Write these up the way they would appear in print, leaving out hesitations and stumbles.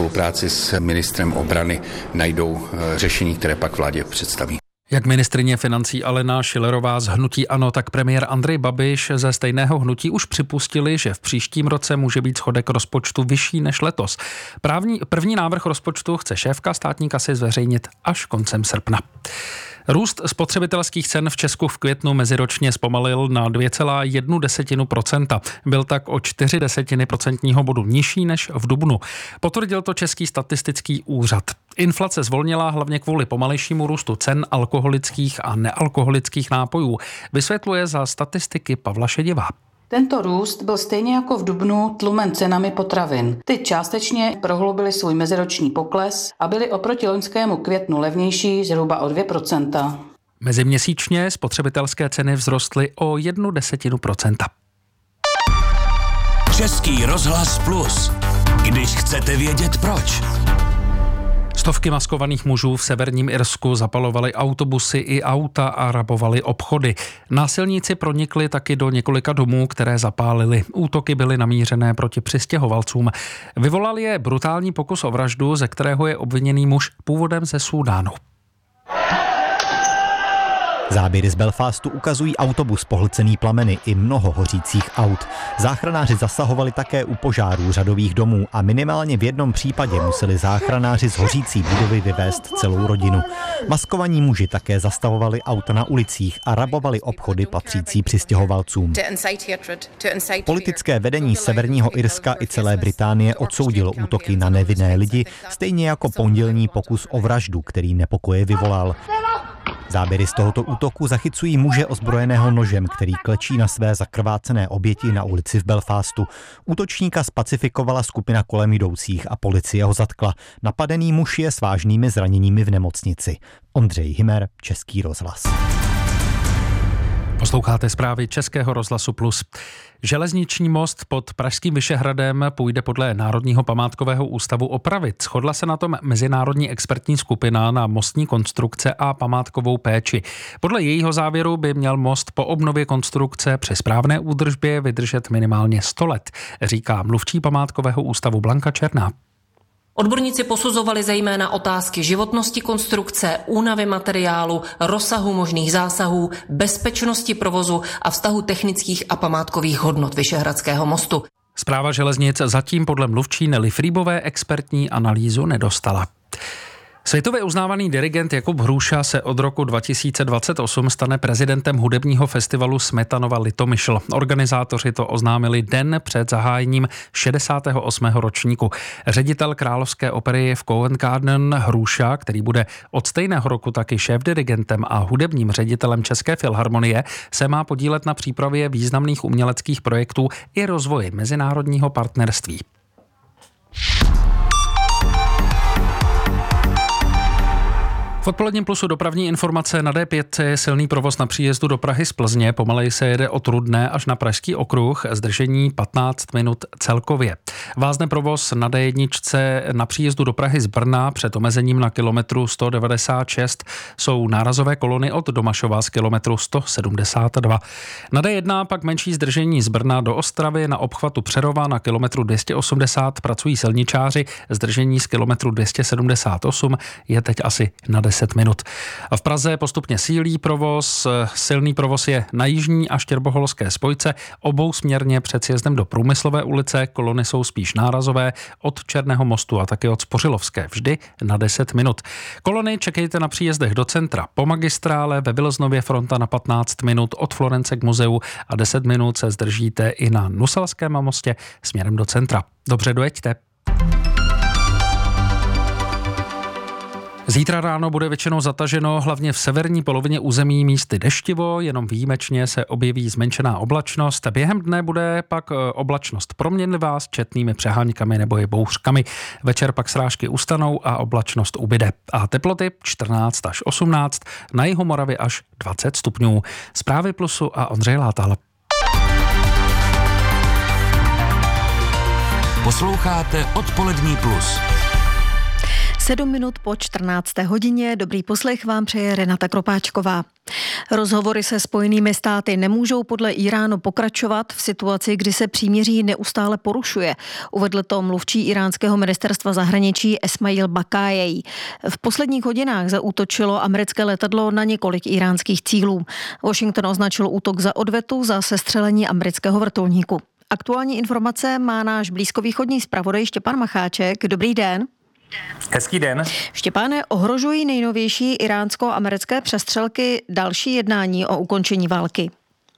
spolupráci s ministrem obrany najdou řešení, které pak vládě představí. Jak ministryně financí Alena Schillerová z hnutí ANO, tak premiér Andrej Babiš ze stejného hnutí už připustili, že v příštím roce může být schodek rozpočtu vyšší než letos. První návrh rozpočtu chce šéfka státní kasy zveřejnit až koncem srpna. Růst spotřebitelských cen v Česku v květnu meziročně zpomalil na 2,1%. Byl tak o 0,4 procentního bodu nižší než v dubnu. Potvrdil to Český statistický úřad. Inflace zvolnila hlavně kvůli pomalejšímu růstu cen alkoholických a nealkoholických nápojů. Vysvětluje za statistiky Pavla Šedivá. Tento růst byl stejně jako v dubnu tlumen cenami potravin. Ty částečně prohloubily svůj meziroční pokles a byly oproti loňskému květnu levnější zhruba o 2%. Meziměsíčně spotřebitelské ceny vzrostly o 0,1%. Český rozhlas Plus. Když chcete vědět proč. Stovky maskovaných mužů v severním Irsku zapalovali autobusy i auta a rabovali obchody. Násilníci pronikli taky do několika domů, které zapálili. Útoky byly namířené proti přistěhovalcům. Vyvolal je brutální pokus o vraždu, ze kterého je obviněný muž původem ze Súdánu. Záběry z Belfastu ukazují autobus pohlcený plameny i mnoho hořících aut. Záchranáři zasahovali také u požárů řadových domů a minimálně v jednom případě museli záchranáři z hořící budovy vyvést celou rodinu. Maskovaní muži také zastavovali auta na ulicích a rabovali obchody patřící přistěhovalcům. Politické vedení Severního Irska i celé Británie odsoudilo útoky na nevinné lidi, stejně jako pondělní pokus o vraždu, který nepokoje vyvolal. Záběry z tohoto útoku zachycují muže ozbrojeného nožem, který klečí na své zakrvácené oběti na ulici v Belfastu. Útočníka spacifikovala skupina kolem jdoucích a policie ho zatkla. Napadený muž je s vážnými zraněními v nemocnici. Ondřej Hymer, Český rozhlas. Posloucháte zprávy Českého rozhlasu Plus. Železniční most pod Pražským Vyšehradem půjde podle Národního památkového ústavu opravit. Shodla se na tom mezinárodní expertní skupina na mostní konstrukce a památkovou péči. Podle jejího závěru by měl most po obnově konstrukce při správné údržbě vydržet minimálně 100 let, říká mluvčí památkového ústavu Blanka Černá. Odborníci posuzovali zejména otázky životnosti konstrukce, únavy materiálu, rozsahu možných zásahů, bezpečnosti provozu a vztahu technických a památkových hodnot Vyšehradského mostu. Správa železnic zatím podle mluvčí Nelly Frýbové expertní analýzu nedostala. Světově uznávaný dirigent Jakub Hruša se od roku 2028 stane prezidentem hudebního festivalu Smetanova Litomyšl. Organizátoři to oznámili den před zahájením 68. ročníku. Ředitel Královské opery v Covent Garden Hruša, který bude od stejného roku taky šéfdirigentem a hudebním ředitelem České filharmonie, se má podílet na přípravě významných uměleckých projektů i rozvoji mezinárodního partnerství. V odpoledním Plusu dopravní informace. Na D5 je silný provoz na příjezdu do Prahy z Plzně. Pomaleji se jede od Rudné až na Pražský okruh. Zdržení 15 minut celkově. Vázne provoz na D1 na příjezdu do Prahy z Brna před omezením na kilometru 196. Jsou nárazové kolony od Domašova z kilometru 172. Na D1 pak menší zdržení z Brna do Ostravy na obchvatu Přerova na kilometru 280 pracují silničáři. Zdržení z kilometru 278 je teď asi na 10 minut. A v Praze postupně sílí provoz. Silný provoz je na jižní a štěrboholské spojce. Obousměrně před sjezdem do Průmyslové ulice. Kolony jsou spíš nárazové od Černého mostu a také od Spořilovské. Vždy na 10 minut. Kolony čekejte na příjezdech do centra po magistrále, ve Vilznově fronta na 15 minut od Florence k muzeu a 10 minut se zdržíte i na Nuselském mostě směrem do centra. Dobře dojeďte. Zítra ráno bude většinou zataženo, hlavně v severní polovině území místy deštivo, jenom výjimečně se objeví zmenšená oblačnost. Během dne bude pak oblačnost proměnlivá s četnými přeháňkami nebo i bouřkami. Večer pak srážky ustanou a oblačnost ubyde. A teploty 14 až 18, na jihu Moravy až 20 stupňů. Zprávy Plusu a Ondřej Látal. Posloucháte Odpolední Plus. 7 minut po 14. hodině. Dobrý poslech vám přeje Renata Kropáčková. Rozhovory se Spojenými státy nemůžou podle Íránu pokračovat v situaci, kdy se příměří neustále porušuje. Uvedl to mluvčí iránského ministerstva zahraničí Esmail Bakájej. V posledních hodinách zaútočilo americké letadlo na několik iránských cílů. Washington označil útok za odvetu za sestřelení amerického vrtulníku. Aktuální informace má náš blízkovýchodní zpravodaj Štěpán Macháček. Dobrý den. Hezký den. Štěpáne, ohrožují nejnovější iránsko-americké přestřelky další jednání o ukončení války?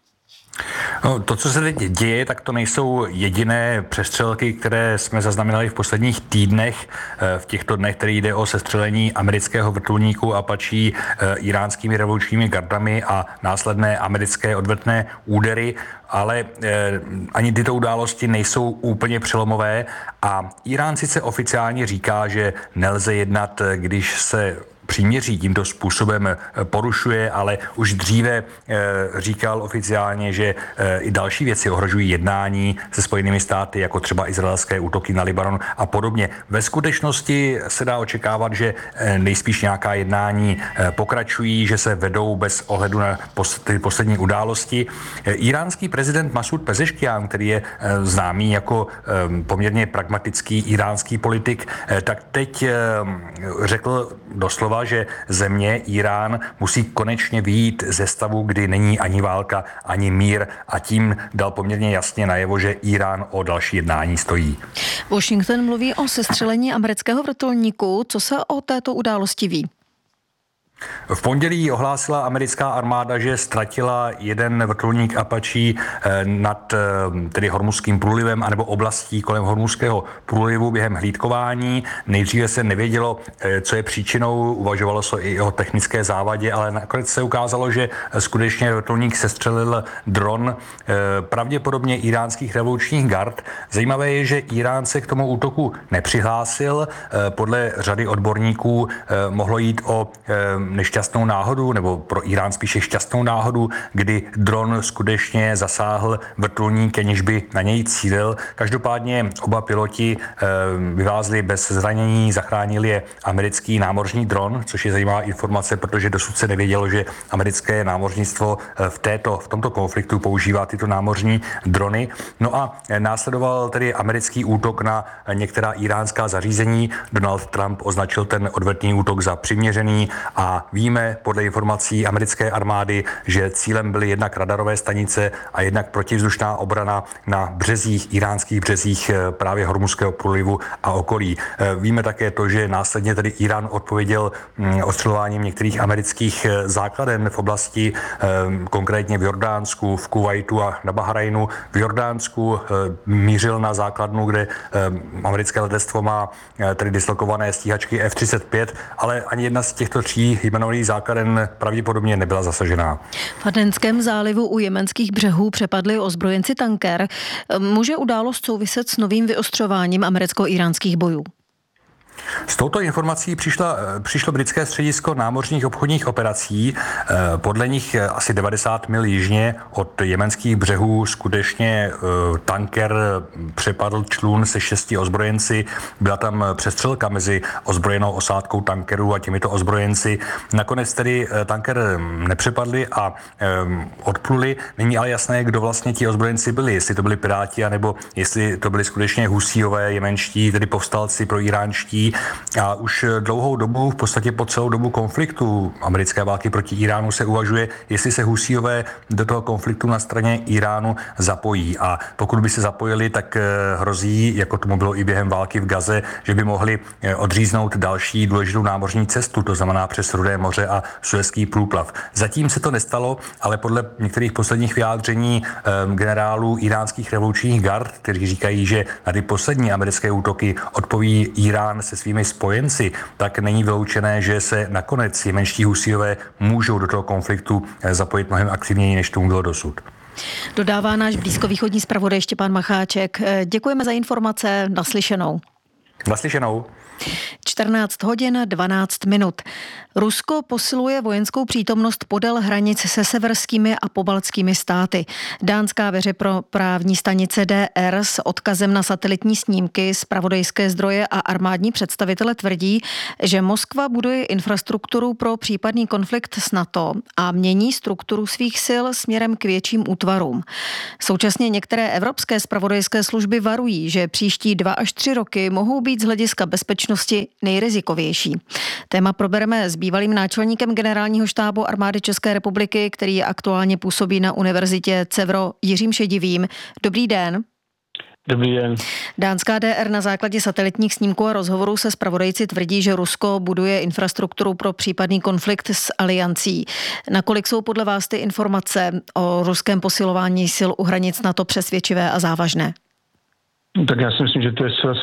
No, to, co se teď děje, tak to nejsou jediné přestřelky, které jsme zaznamenali v posledních týdnech. V těchto dnech, který jde o sestřelení amerického vrtulníku Apache iránskými revolučními gardami a následné americké odvetné údery, ale ani tyto události nejsou úplně přelomové a Irán sice oficiálně říká, že nelze jednat, když se příměří tímto způsobem porušuje, ale už dříve říkal oficiálně, že i další věci ohrožují jednání se Spojenými státy, jako třeba izraelské útoky na Libanon a podobně. Ve skutečnosti se dá očekávat, že nejspíš nějaká jednání pokračují, že se vedou bez ohledu na ty poslední události. Iránský prezident Masud Pezeškian, který je známý jako poměrně pragmatický iránský politik, tak teď řekl doslova, že země Irán musí konečně vyjít ze stavu, kdy není ani válka, ani mír a tím dal poměrně jasně najevo, že Irán o další jednání stojí. Washington mluví o sestřelení amerického vrtulníku. Co se o této události ví? V pondělí ohlásila americká armáda, že ztratila jeden vrtulník Apache nad tedy Hormuzským průlivem anebo oblastí kolem Hormuzského průlivu během hlídkování. Nejdříve se nevědělo, co je příčinou, uvažovalo se i o technické závadě, ale nakonec se ukázalo, že skutečně vrtulník sestřelil dron pravděpodobně iránských revolučních gard. Zajímavé je, že Irán se k tomu útoku nepřihlásil. Podle řady odborníků mohlo jít o nešťastnou náhodu, nebo pro Irán spíše šťastnou náhodu, kdy dron skutečně zasáhl vrtulník, aniž by na něj cílil. Každopádně oba piloti vyvázli bez zranění, zachránil je americký námořní dron, což je zajímavá informace, protože dosud se nevědělo, že americké námořnictvo v tomto konfliktu používá tyto námořní drony. No a následoval tedy americký útok na některá iránská zařízení. Donald Trump označil ten odvetný útok za přiměřený a víme podle informací americké armády, že cílem byly jednak radarové stanice a jednak protivzdušná obrana na březích, iránských březích právě Hormuzského průlivu a okolí. Víme také to, že následně tedy Irán odpověděl ostřelováním některých amerických základen v oblasti, konkrétně v Jordánsku, v Kuvajtu a na Bahrajnu. V Jordánsku mířil na základnu, kde americké letectvo má tedy dislokované stíhačky F-35, ale ani jedna z těchto tří jmenovaných základen pravděpodobně nebyla zasažená. V Adenském zálivu u jemenských břehů přepadli ozbrojenci tanker. Může událost souviset s novým vyostřováním americko-iránských bojů? S touto informací přišlo britské středisko námořních obchodních operací. Podle nich asi 90 mil jižně od jemenských břehů skutečně tanker přepadl člun se 6 ozbrojenci. Byla tam přestřelka mezi ozbrojenou osádkou tankerů a těmito ozbrojenci. Nakonec tedy tanker nepřepadli a odpluli. Není ale jasné, kdo vlastně ti ozbrojenci byli. Jestli to byli piráti, anebo jestli to byli skutečně husíové jemenští, tedy povstalci proiránští. A už dlouhou dobu, v podstatě po celou dobu konfliktu americké války proti Iránu se uvažuje, jestli se husíové do toho konfliktu na straně Iránu zapojí. A pokud by se zapojili, tak hrozí, jako tomu bylo i během války v Gaze, že by mohli odříznout další důležitou námořní cestu, to znamená přes Rudé moře a Suezský průplav. Zatím se to nestalo, ale podle některých posledních vyjádření generálů iránských revolučních gard, kteří říkají, že na ty poslední americké útoky odpoví Irán se svými spojenci, tak není vyloučené, že se nakonec jemenští husíové můžou do toho konfliktu zapojit mnohem aktivněji, než tomu bylo dosud. Dodává náš blízkovýchodní zpravodaj Štěpán Macháček. Děkujeme za informace, naslyšenou. Naslyšenou. 14 hodin 12 minut. Rusko posiluje vojenskou přítomnost podél hranic se severskými a pobaltskými státy. Dánská veřejnoprávní stanice DR s odkazem na satelitní snímky, zpravodajské zdroje a armádní představitele tvrdí, že Moskva buduje infrastrukturu pro případný konflikt s NATO a mění strukturu svých sil směrem k větším útvarům. Současně některé evropské zpravodajské služby varují, že příští 2 až 3 roky mohou být z hlediska bezpečnosti nejrizikovější. Téma probereme s bývalým náčelníkem generálního štábu armády České republiky, který aktuálně působí na univerzitě CEVRO, Jiřím Šedivým. Dobrý den. Dobrý den. Dánská DR na základě satelitních snímků a rozhovorů se zpravodajci tvrdí, že Rusko buduje infrastrukturu pro případný konflikt s aliancí. Nakolik jsou podle vás ty informace o ruském posilování sil u hranic NATO přesvědčivé a závažné? Tak já si myslím, že to je zcela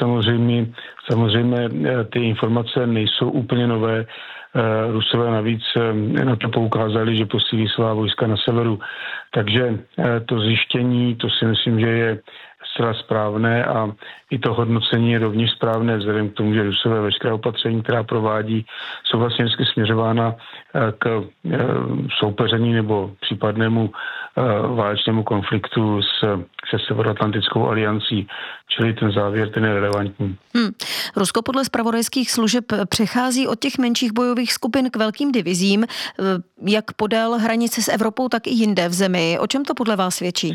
samozřejmě ty informace nejsou úplně nové. Rusové navíc na to poukázali, že posílí svá vojska na severu. Takže to zjištění, to si myslím, že je zcela správné a i to hodnocení je rovněž správné, vzhledem k tomu, že Rusové veškeré opatření, která provádí, jsou vlastně vždycky směřována k soupeření nebo případnému válečnému konfliktu se Severoatlantickou aliancí, čili ten závěr, ten je relevantní. Rusko podle zpravodajských služeb přechází od těch menších bojových skupin k velkým divizím, jak podél hranice s Evropou, tak i jinde v zemi. O čem to podle vás svědčí?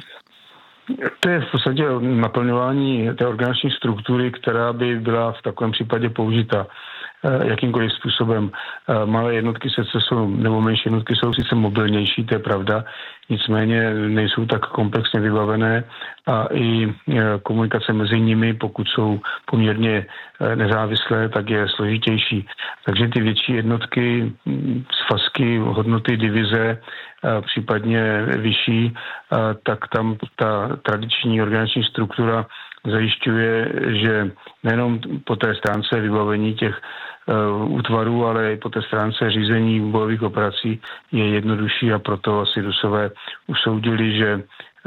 To je v podstatě naplňování té organizační struktury, která by byla v takovém případě použita jakýmkoliv způsobem. Malé jednotky nebo menší jednotky jsou sice mobilnější, to je pravda, nicméně nejsou tak komplexně vybavené a i komunikace mezi nimi, pokud jsou poměrně nezávislé, tak je složitější. Takže ty větší jednotky, svazky, hodnoty, divize, případně vyšší, tak tam ta tradiční organizační struktura zajišťuje, že nejenom po té stránce vybavení těch útvarů, ale i po té stránce řízení bojových operací je jednodušší a proto asi Rusové usoudili, že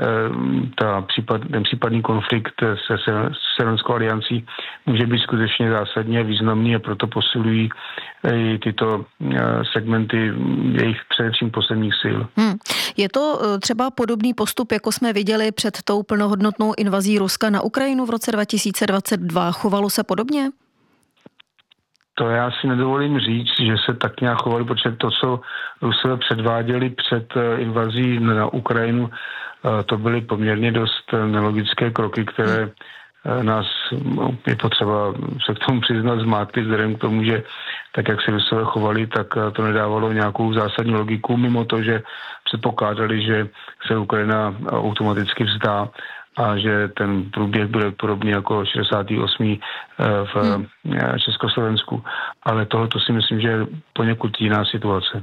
ten případný konflikt se Severnskou aliancí může být skutečně zásadně významný a proto posilují i tyto segmenty jejich především posledních sil. Je to třeba podobný postup, jako jsme viděli před tou plnohodnotnou invazí Ruska na Ukrajinu v roce 2022? Chovalo se podobně? To já si nedovolím říct, že se tak nějak chovali, protože to, co Rusové předváděli před invazí na Ukrajinu, to byly poměrně dost nelogické kroky, které nás, je potřeba se k tomu přiznat, zmátli vzhledem k tomu, že tak, jak se Rusové chovali, tak to nedávalo nějakou zásadní logiku, mimo to, že předpokládali, že se Ukrajina automaticky vzdá a že ten průběh bude podobný jako 68. v Československu. Ale tohoto si myslím, že je poněkud jiná situace.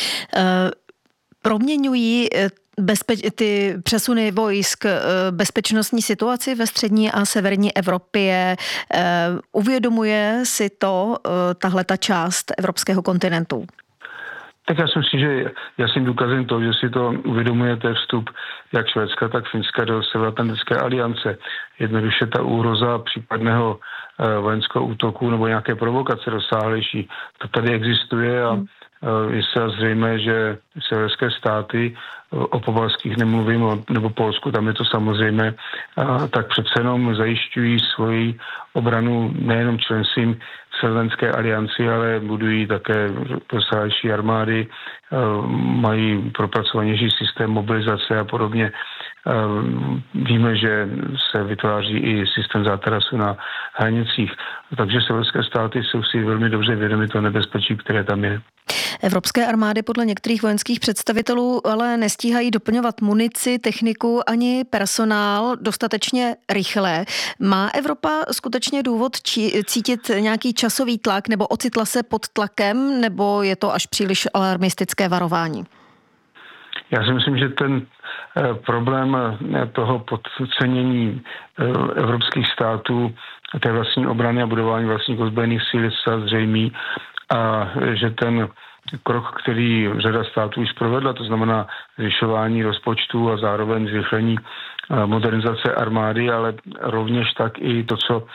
Proměňují ty přesuny vojsk bezpečnostní situaci ve střední a severní Evropě? Uvědomuje si to tahleta část evropského kontinentu? Tak já si myslím, že jasným důkazem toho, že si to uvědomujete vstup jak Švédska, tak Finska do Severoatlantické aliance. Jednoduše ta úhroza případného vojenského útoku nebo nějaké provokace rozsáhlejší, to tady existuje a je se zřejmé, že severské státy, o pobaltských nemluvím, nebo Polsku, tam je to samozřejmé, tak přece jenom zajišťují svoji obranu nejenom členstvím v Severské alianci, ale budují také rozsáhlejší armády, mají propracovanější systém mobilizace a podobně. Víme, že se vytváří i systém zátarasu na hranicích, takže severské státy jsou si velmi dobře vědomi toho nebezpečí, které tam je. Evropské armády podle některých vojenských představitelů ale nestíhají doplňovat munici, techniku ani personál dostatečně rychle. Má Evropa skutečně důvod cítit nějaký časový tlak nebo ocitla se pod tlakem, nebo je to až příliš alarmistické varování? Já si myslím, že ten problém toho podcenění evropských států, té vlastní obrany a budování vlastních ozbrojených sil je zcela zřejmý a že ten krok, který řada států už provedla, to znamená zvyšování rozpočtu a zároveň zrychlení modernizace armády, ale rovněž tak i to, co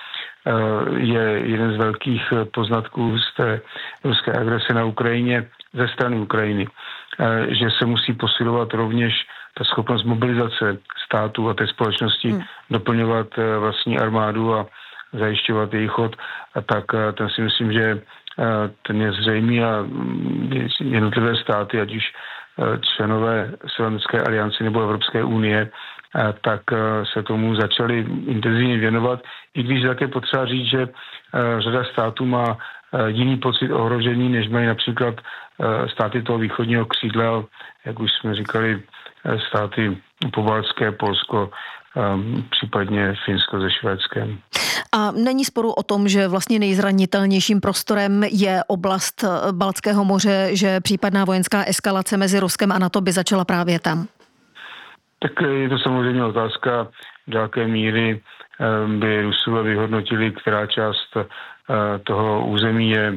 je jeden z velkých poznatků z té ruské agrese na Ukrajině ze strany Ukrajiny, že se musí posilovat rovněž ta schopnost mobilizace států a té společnosti doplňovat vlastní armádu a zajišťovat její chod, a tak ten si myslím, že ten je zřejmý a jednotlivé státy, ať už členové Severoatlantické aliance nebo Evropské unie, tak se tomu začali intenzivně věnovat, i když také potřeba říct, že řada států má jiný pocit ohrožení, než mají například státy toho východního křídla, jak už jsme říkali, státy pobaltské, Polsko, případně Finsko se Švédskem. A není sporu o tom, že vlastně nejzranitelnějším prostorem je oblast Baltského moře, že případná vojenská eskalace mezi Ruskem a NATO by začala právě tam? Tak je to samozřejmě otázka, do jaké míry by Rusové vyhodnotili, která část toho území je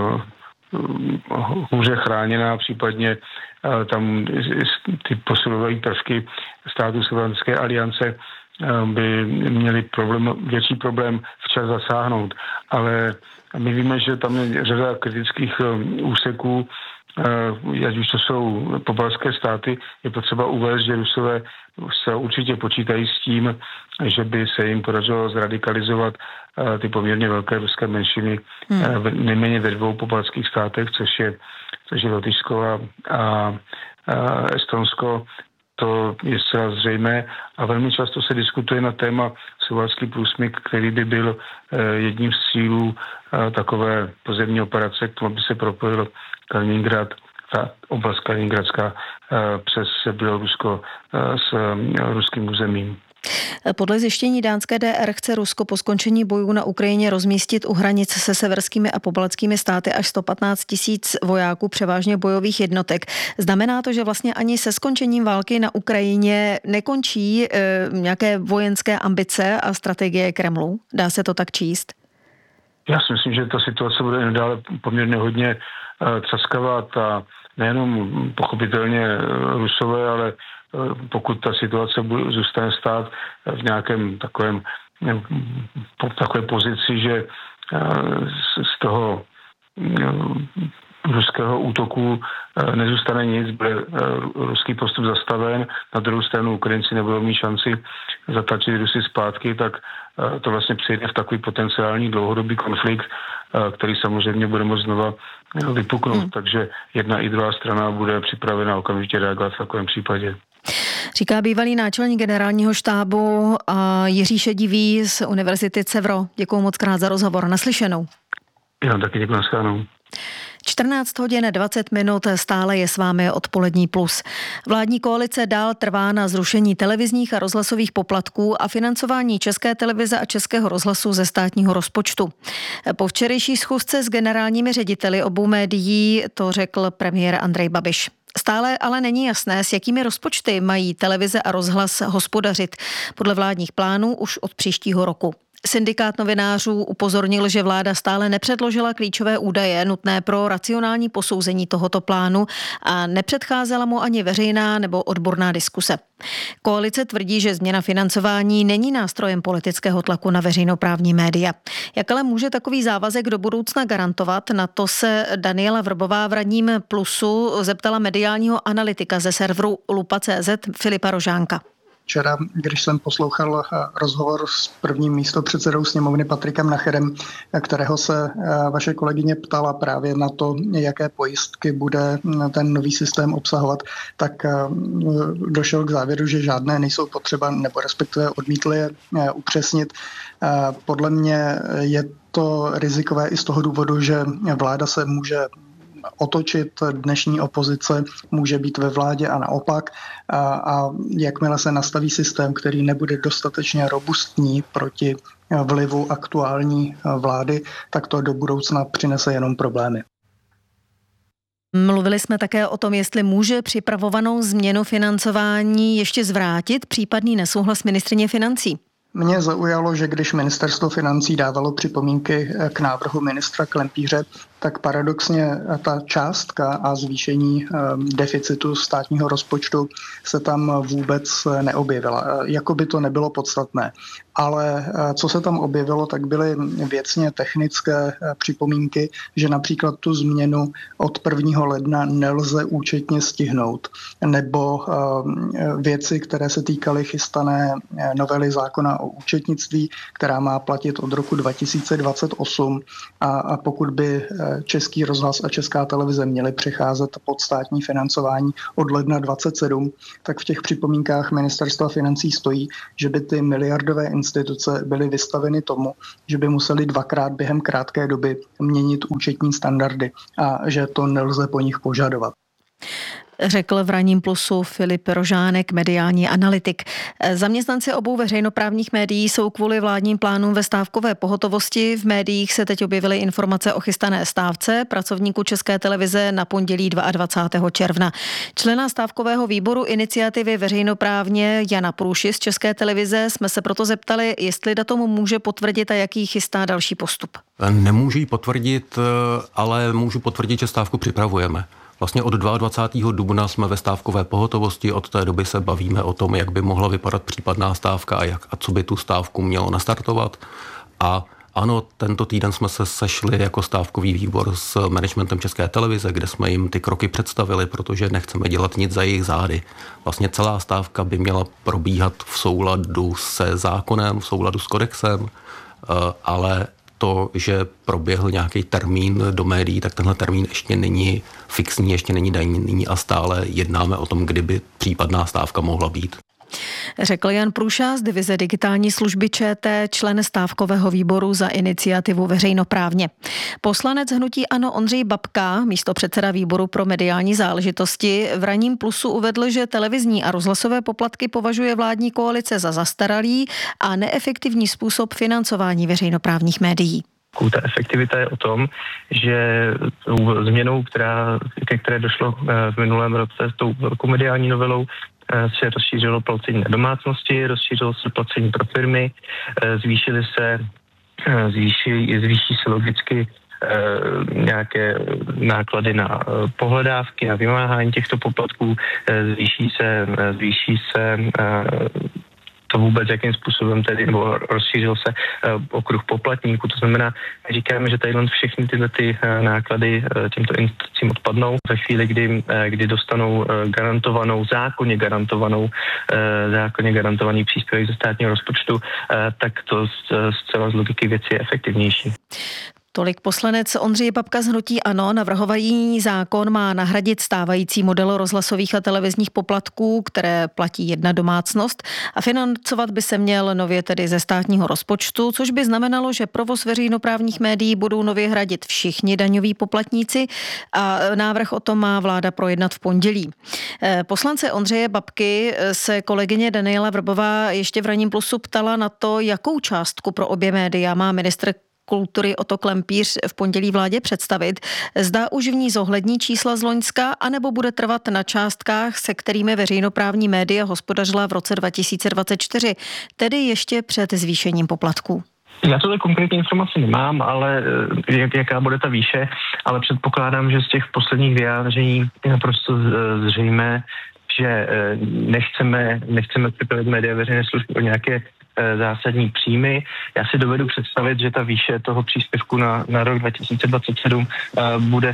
hůře chráněná, případně tam ty posilové prvky států Severoatlantické aliance by měli větší problém včas zasáhnout. Ale my víme, že tam je řada kritických úseků, ať už to jsou pobaltské státy, je potřeba uvést, že Rusové se určitě počítají s tím, že by se jim podařilo zradikalizovat ty poměrně velké ruské menšiny nejméně ve 2 pobaltských státech, což je Lotyšsko a Estonsko. To je zcela zřejmé a velmi často se diskutuje na téma Suwalský průsmyk, který by byl jedním z cílů takové pozemní operace, k tomu by se propojil Kaliningrad, ta oblast Kaliningradská přes Bělorusko s ruským územím. Podle zjištění dánské DR chce Rusko po skončení bojů na Ukrajině rozmístit u hranic se severskými a pobaltskými státy až 115 000 vojáků, převážně bojových jednotek. Znamená to, že vlastně ani se skončením války na Ukrajině nekončí nějaké vojenské ambice a strategie Kremlu? Dá se to tak číst? Já si myslím, že ta situace bude nadále poměrně hodně třaskavá a nejenom pochopitelně Rusové, ale pokud ta situace zůstane stát v nějakém takové pozici, že z toho ruského útoku nezůstane nic, bude ruský postup zastaven, na druhou stranu Ukrajinci nebudou mít šanci zatlačit Rusy zpátky, tak to vlastně přejde v takový potenciální dlouhodobý konflikt, který samozřejmě bude moct znova vypuknout. Takže jedna i druhá strana bude připravena okamžitě reagovat v takovém případě. Říká bývalý náčelník generálního štábu Jiří Šedivý z Univerzity Cevro. Děkuju moc krát za rozhovor. Naslyšenou. Já taky děkuji, naschledanou. 14 hodin 20 minut, stále je s vámi Odpolední plus. Vládní koalice dál trvá na zrušení televizních a rozhlasových poplatků a financování České televize a Českého rozhlasu ze státního rozpočtu. Po včerejší schůzce s generálními řediteli obou médií to řekl premiér Andrej Babiš. Stále ale není jasné, s jakými rozpočty mají televize a rozhlas hospodařit podle vládních plánů už od příštího roku. Syndikát novinářů upozornil, že vláda stále nepředložila klíčové údaje nutné pro racionální posouzení tohoto plánu a nepředcházela mu ani veřejná nebo odborná diskuse. Koalice tvrdí, že změna financování není nástrojem politického tlaku na veřejnoprávní média. Jak ale může takový závazek do budoucna garantovat? Na to se Daniela Vrbová v Radním Plusu zeptala mediálního analytika ze serveru Lupa.cz Filipa Rožánka. Včera, když jsem poslouchal rozhovor s prvním místopředsedou sněmovny Patrikem Nacherem, kterého se vaše kolegyně ptala právě na to, jaké pojistky bude ten nový systém obsahovat, tak došel k závěru, že žádné nejsou potřeba, nebo respektive odmítli je upřesnit. Podle mě je to rizikové i z toho důvodu, že vláda se může otočit, dnešní opozice může být ve vládě a naopak. A jakmile se nastaví systém, který nebude dostatečně robustní proti vlivu aktuální vlády, tak to do budoucna přinese jenom problémy. Mluvili jsme také o tom, jestli může připravovanou změnu financování ještě zvrátit případný nesouhlas ministryně financí. Mě zaujalo, že když ministerstvo financí dávalo připomínky k návrhu ministra Klempíře, tak paradoxně ta částka a zvýšení deficitu státního rozpočtu se tam vůbec neobjevila. Jako by to nebylo podstatné. ale co se tam objevilo, tak byly věcně technické připomínky, že například tu změnu od 1. ledna nelze účetně stihnout, nebo věci, které se týkaly chystané novely zákona o účetnictví, která má platit od roku 2028 a pokud by Český rozhlas a Česká televize měly přecházet pod státní financování od ledna 27, tak v těch připomínkách Ministerstva financí stojí, že by ty miliardové instituce byly vystaveny tomu, že by museli 2krát během krátké doby měnit účetní standardy a že to nelze po nich požadovat. Řekl v Ranním plusu Filip Rožánek, mediální analytik. Zaměstnanci obou veřejnoprávních médií jsou kvůli vládním plánům ve stávkové pohotovosti. V médiích se teď objevily informace o chystané stávce pracovníků České televize na pondělí 22. června. Člena stávkového výboru iniciativy veřejnoprávně Jana Průši z České televize jsme se proto zeptali, jestli datum může potvrdit a jaký chystá další postup. Nemůžu ji potvrdit, ale můžu potvrdit, že stávku připravujeme. Vlastně od 22. dubna jsme ve stávkové pohotovosti, od té doby se bavíme o tom, jak by mohla vypadat případná stávka a co by tu stávku mělo nastartovat. A ano, tento týden jsme se sešli jako stávkový výbor s managementem České televize, kde jsme jim ty kroky představili, protože nechceme dělat nic za jejich zády. Vlastně celá stávka by měla probíhat v souladu se zákonem, v souladu s kodexem, ale to, že proběhl nějaký termín do médií, tak tenhle termín ještě není fixní, ještě není daný a stále jednáme o tom, kdyby případná stávka mohla být. Řekl Jan Průša z divize digitální služby ČT, člen stávkového výboru za iniciativu veřejnoprávně. Poslanec hnutí ANO Ondřej Babka, místopředseda výboru pro mediální záležitosti, v Ranním plusu uvedl, že televizní a rozhlasové poplatky považuje vládní koalice za zastaralý a neefektivní způsob financování veřejnoprávních médií. Ta efektivita je o tom, že změnou, ke které došlo v minulém roce s tou velkou mediální novelou, se rozšířilo placení na domácnosti, rozšířilo se placení pro firmy, zvýší se logicky nějaké náklady na pohledávky, na vymáhání těchto poplatků, zvýší se to vůbec, jakým způsobem tedy, nebo rozšířil se okruh poplatníků. To znamená, říkáme, že tady všechny tyhle ty náklady těmto institucím odpadnou. Ve chvíli, kdy dostanou zákonně garantovaný příspěvek ze státního rozpočtu, tak to zcela z logiky věci je efektivnější. Tolik poslanec Ondřej Babka z hnutí ANO. Navrhovaný zákon má nahradit stávající model rozhlasových a televizních poplatků, které platí jedna domácnost, a financovat by se měl nově tedy ze státního rozpočtu, což by znamenalo, že provoz veřejnoprávních médií budou nově hradit všichni daňoví poplatníci a návrh o tom má vláda projednat v pondělí. Poslance Ondřeje Babky se kolegyně Daniela Vrbová ještě v Ranním plusu ptala na to, jakou částku pro obě média má ministr kultury Otto Klempíř v pondělí vládě představit. Zda už v ní zohlední čísla z loňska, anebo bude trvat na částkách, se kterými veřejnoprávní média hospodařila v roce 2024, tedy ještě před zvýšením poplatků. Já tohle konkrétní informace nemám, ale jaká bude ta výše, ale předpokládám, že z těch posledních vyjádření je naprosto zřejmé, že nechceme připravit média veřejné služby o nějaké zásadní příjmy. Já si dovedu představit, že ta výše toho příspěvku na rok 2027 bude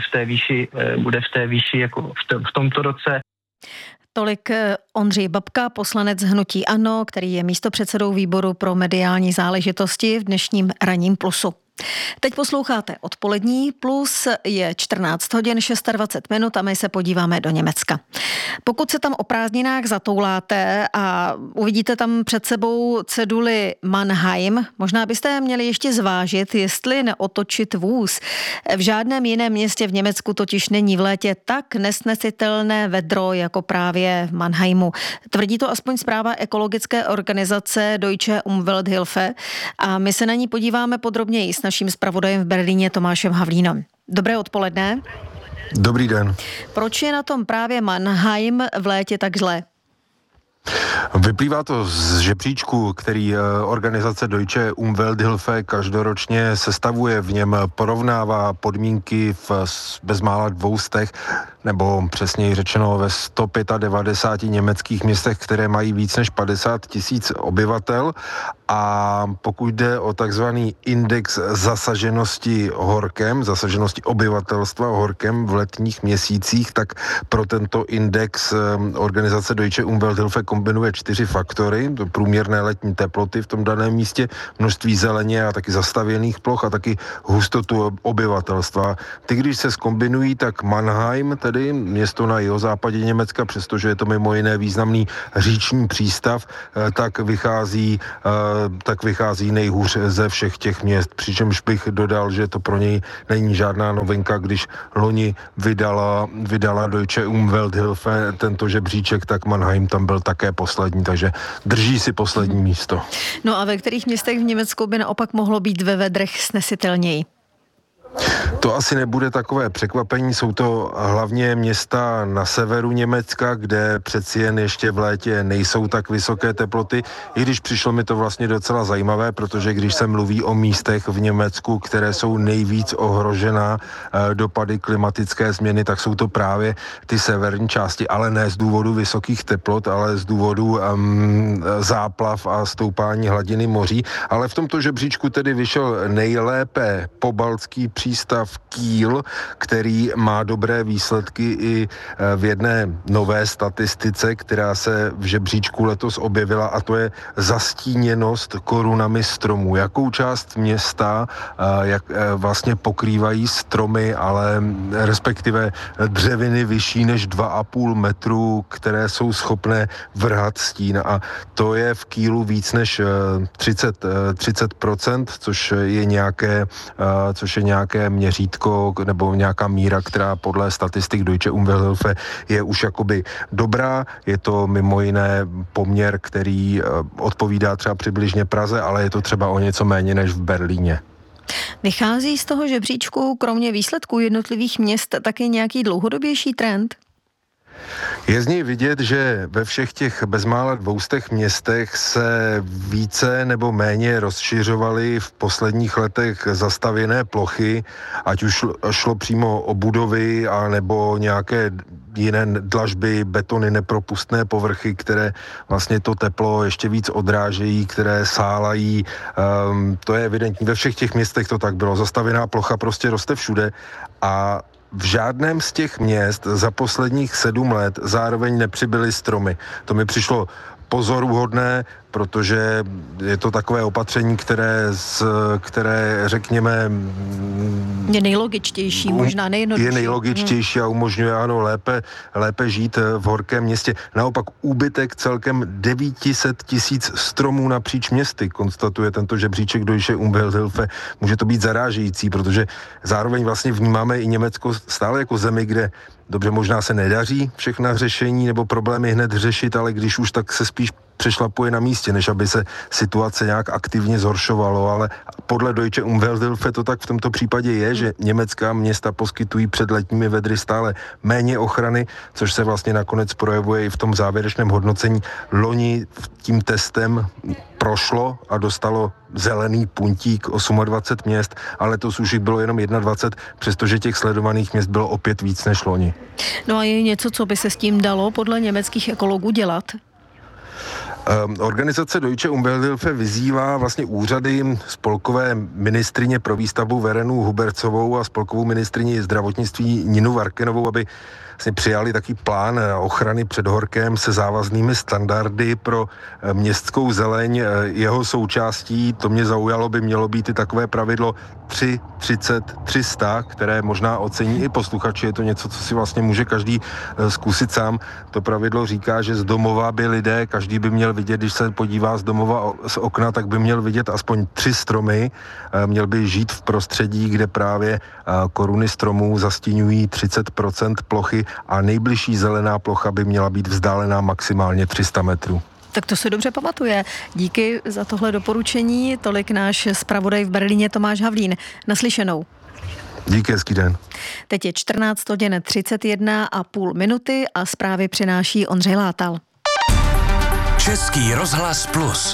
v té výši jako v tomto roce. Tolik Ondřej Babka, poslanec hnutí ANO, který je místopředsedou výboru pro mediální záležitosti v dnešním Ranním plusu. Teď posloucháte Odpolední plus, je 14 hodin 26 minut a my se podíváme do Německa. Pokud se tam o prázdninách zatouláte a uvidíte tam před sebou ceduli Mannheim, možná byste měli ještě zvážit, jestli neotočit vůz. V žádném jiném městě v Německu totiž není v létě tak nesnesitelné vedro jako právě v Mannheimu. Tvrdí to aspoň zpráva ekologické organizace Deutsche Umwelthilfe a my se na ní podíváme podrobněji s naším zpravodajem v Berlíně Tomášem Havlínem. Dobré odpoledne. Dobrý den. Proč je na tom právě Mannheim v létě tak zlé? Vyplývá to z žebříčku, který organizace Deutsche Umwelthilfe každoročně sestavuje. V něm porovnává podmínky v bezmála 200 nebo přesněji řečeno ve 195 německých městech, které mají víc než 50 000 obyvatel. A pokud jde o takzvaný index zasaženosti horkem, zasaženosti obyvatelstva horkem v letních měsících, tak pro tento index organizace Deutsche Umwelthilfe kombinuje 4 faktory. Průměrné letní teploty v tom daném místě, množství zeleně a taky zastavěných ploch a taky hustotu obyvatelstva. Ty, když se zkombinují, tak Mannheim, tedy město na jihozápadě Německa, přestože je to mimo jiné významný říční přístav, tak vychází nejhůř ze všech těch měst. Přičemž bych dodal, že to pro něj není žádná novinka, když loni vydala Deutsche Umwelthilfe tento žebříček, tak Mannheim tam byl také poslední, takže drží si poslední místo. No a ve kterých městech v Německu by naopak mohlo být ve vedrech snesitelněji? To asi nebude takové překvapení, jsou to hlavně města na severu Německa, kde přeci jen ještě v létě nejsou tak vysoké teploty, i když přišlo mi to vlastně docela zajímavé, protože když se mluví o místech v Německu, které jsou nejvíc ohrožená dopady klimatické změny, tak jsou to právě ty severní části, ale ne z důvodu vysokých teplot, ale z důvodu záplav a stoupání hladiny moří. Ale v tomto žebříčku tedy vyšel nejlépe pobaltský přístav Kiel, který má dobré výsledky i v jedné nové statistice, která se v žebříčku letos objevila, a to je zastíněnost korunami stromů. Jakou část města jak vlastně pokrývají stromy, ale respektive dřeviny vyšší než 2,5 metru, které jsou vrhat stín, a to je v Kielu víc než 30%, což je nějaké měřítko nebo nějaká míra, která podle statistik Deutsche Umwelthilfe je už jakoby dobrá. Je to mimo jiné poměr, který odpovídá třeba přibližně Praze, ale je to třeba o něco méně než v Berlíně. Vychází z toho žebříčku kromě výsledků jednotlivých měst taky nějaký dlouhodobější trend? Je z něj vidět, že ve všech těch bezmála 200 městech se více nebo méně rozšiřovaly v posledních letech zastavěné plochy, ať už šlo přímo o budovy a nebo nějaké jiné dlažby, betony, nepropustné povrchy, které vlastně to teplo ještě víc odrážejí, které sálají. To je evidentní. Ve všech těch městech to tak bylo. Zastavěná plocha prostě roste všude a v žádném z těch měst za posledních 7 let zároveň nepřibyly stromy. To mi přišlo pozoruhodné, protože je to takové opatření, které řekněme... Je nejlogičtější, možná nejjednodušší. Je nejlogičtější a umožňuje, ano, lépe žít v horkém městě. Naopak úbytek celkem 900 000 stromů napříč městy, konstatuje tento žebříček Deutsche Umwelthilfe. Může to být zarážející, protože zároveň vlastně vnímáme i Německo stále jako zemi, kde dobře, možná se nedaří všechna řešení nebo problémy hned řešit, ale když už, tak se spíš přešlapuje na místě, než aby se situace nějak aktivně zhoršovalo, ale podle Deutsche Umwelthilfe to tak v tomto případě je, že německá města poskytují před letními vedry stále méně ochrany, což se vlastně nakonec projevuje i v tom závěrečném hodnocení. Loni tím testem prošlo a dostalo zelený puntík 28 měst, ale letos už jich bylo jenom 21, přestože těch sledovaných měst bylo opět víc než loni. No a je něco, co by se s tím dalo podle německých ekologů dělat? Organizace Deutsche Umwelthilfe vyzývá vlastně úřady, spolkové ministryně pro výstavbu Verenu Hubercovou a spolkovou ministryni zdravotnictví Ninu Varkenovou, aby vlastně přijali taký plán ochrany před horkem se závaznými standardy pro městskou zeleň. Jeho součástí, to mě zaujalo, by mělo být i takové pravidlo 3:30:300, které možná ocení i posluchači. Je to něco, co si vlastně může každý zkusit sám. To pravidlo říká, že z domova by lidé, každý by měl vidět, když se podívá z domova z okna, tak by měl vidět aspoň 3 stromy. Měl by žít v prostředí, kde právě koruny stromů zastíňují 30% plochy a nejbližší zelená plocha by měla být vzdálená maximálně 300 metrů. Tak to se dobře pamatuje. Díky za tohle doporučení. Tolik náš zpravodaj v Berlíně Tomáš Havlín. Naslyšenou. Díky, hezký den. Teď je 14:31,5 minuty a zprávy přináší Ondřej Látal. Český rozhlas Plus.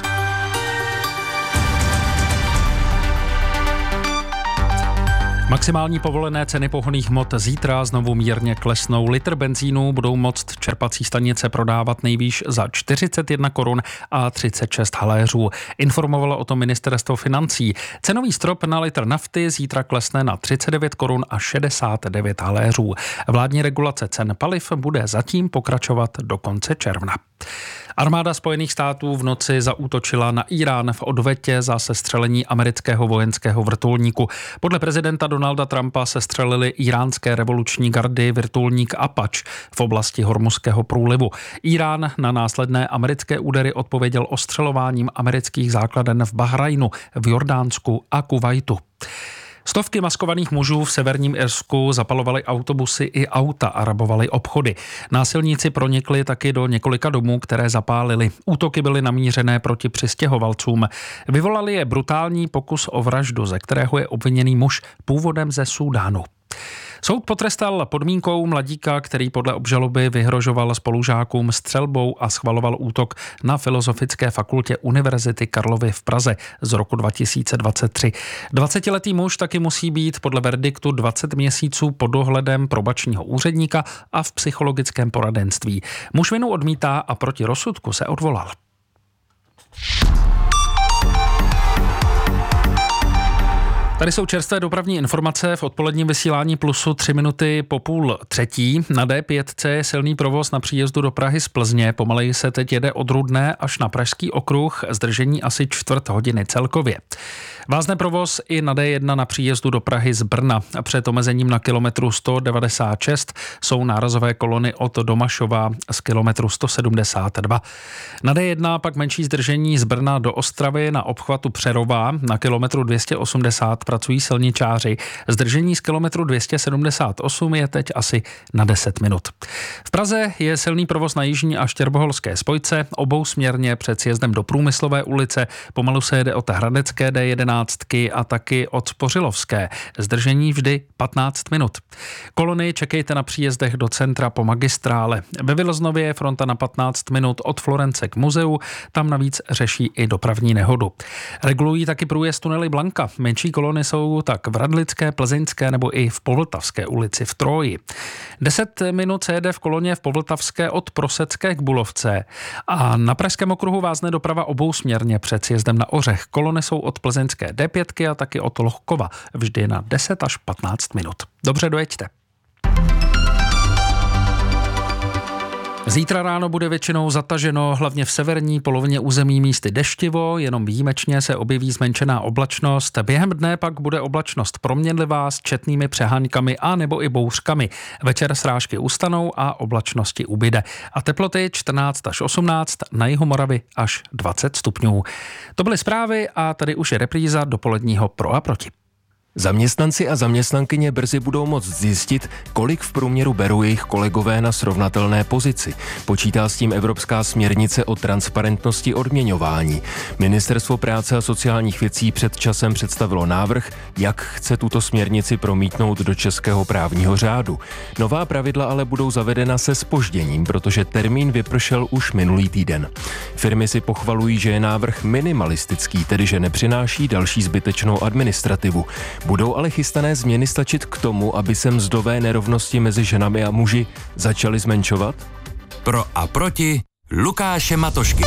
Maximální povolené ceny pohonných hmot zítra znovu mírně klesnou. Litr benzínu budou moct čerpací stanice prodávat nejvýš za 41 korun a 36 haléřů. Informovalo o tom ministerstvo financí. Cenový strop na litr nafty zítra klesne na 39 korun a 69 haléřů. Vládní regulace cen paliv bude zatím pokračovat do konce června. Armáda Spojených států v noci zaútočila na Irán v odvetě za sestřelení amerického vojenského vrtulníku. Podle prezidenta Donalda Trumpa sestřelili iránské revoluční gardy vrtulník Apache v oblasti Hormuzského průlivu. Irán na následné americké údery odpověděl ostřelováním amerických základen v Bahrajnu, v Jordánsku a Kuvajtu. Stovky maskovaných mužů v severním Irsku zapalovali autobusy i auta a rabovali obchody. Násilníci pronikli taky do několika domů, které zapálili. Útoky byly namířené proti přistěhovalcům. Vyvolali je brutální pokus o vraždu, ze kterého je obviněný muž původem ze Súdánu. Soud potrestal podmínkou mladíka, který podle obžaloby vyhrožoval spolužákům střelbou a schvaloval útok na Filozofické fakultě Univerzity Karlovy v Praze z roku 2023. 20letý muž taky musí být podle verdiktu 20 měsíců pod dohledem probačního úředníka a v psychologickém poradenství. Muž vinu odmítá a proti rozsudku se odvolal. Tady jsou čerstvé dopravní informace v odpoledním vysílání Plusu 3 minuty po 2:30. Na D5 je silný provoz na příjezdu do Prahy z Plzně. Pomaleji se teď jede od Rudné až na Pražský okruh, zdržení asi 1/4 hodiny celkově. Vázne provoz i na D1 na příjezdu do Prahy z Brna. Před omezením na kilometru 196 jsou nárazové kolony od Domašova z kilometru 172. Na D1 pak menší zdržení z Brna do Ostravy na obchvatu Přerova. Na kilometru 280 pracují silničáři. Zdržení z kilometru 278 je teď asi na 10 minut. V Praze je silný provoz na jižní a štěrboholské spojce, obousměrně před sjezdem do Průmyslové ulice. Pomalu se jede od Hradecké D11 a taky od Spořilovské. Zdržení vždy 15 minut. Kolony čekejte na příjezdech do centra po magistrále. Ve Viloznově je fronta na 15 minut od Florence k muzeu, tam navíc řeší i dopravní nehodu. Regulují taky průjezd tunely Blanka. Menší kolony jsou tak v Radlické, Plzeňské nebo i v Povltavské ulici v Troji. 10 minut se jede v koloně v Povltavské od Prosecké k Bulovce a na Pražském okruhu vázne doprava obousměrně před sjezdem na Ořech. Kolony jsou od Plzeňské D5 a taky od Lohkova vždy na 10 až 15 minut. Dobře, dojeďte. Zítra ráno bude většinou zataženo, hlavně v severní polovině území místy deštivo, jenom výjimečně se objeví zmenšená oblačnost. Během dne pak bude oblačnost proměnlivá s četnými přeháňkami a nebo i bouřkami. Večer srážky ustanou a oblačnosti ubyde. A teploty 14 až 18, na jihu Moravy až 20 stupňů. To byly zprávy a tady už je repríza dopoledního Pro a proti. Zaměstnanci a zaměstnankyně brzy budou moct zjistit, kolik v průměru berou jejich kolegové na srovnatelné pozici. Počítá s tím Evropská směrnice o transparentnosti odměňování. Ministerstvo práce a sociálních věcí před časem představilo návrh, jak chce tuto směrnici promítnout do českého právního řádu. Nová pravidla ale budou zavedena se zpožděním, protože termín vypršel už minulý týden. Firmy si pochvalují, že je návrh minimalistický, tedy že nepřináší další zbytečnou administrativu. Budou ale chystané změny stačit k tomu, aby se mzdové nerovnosti mezi ženami a muži začaly zmenšovat? Pro a proti Lukáše Matošky.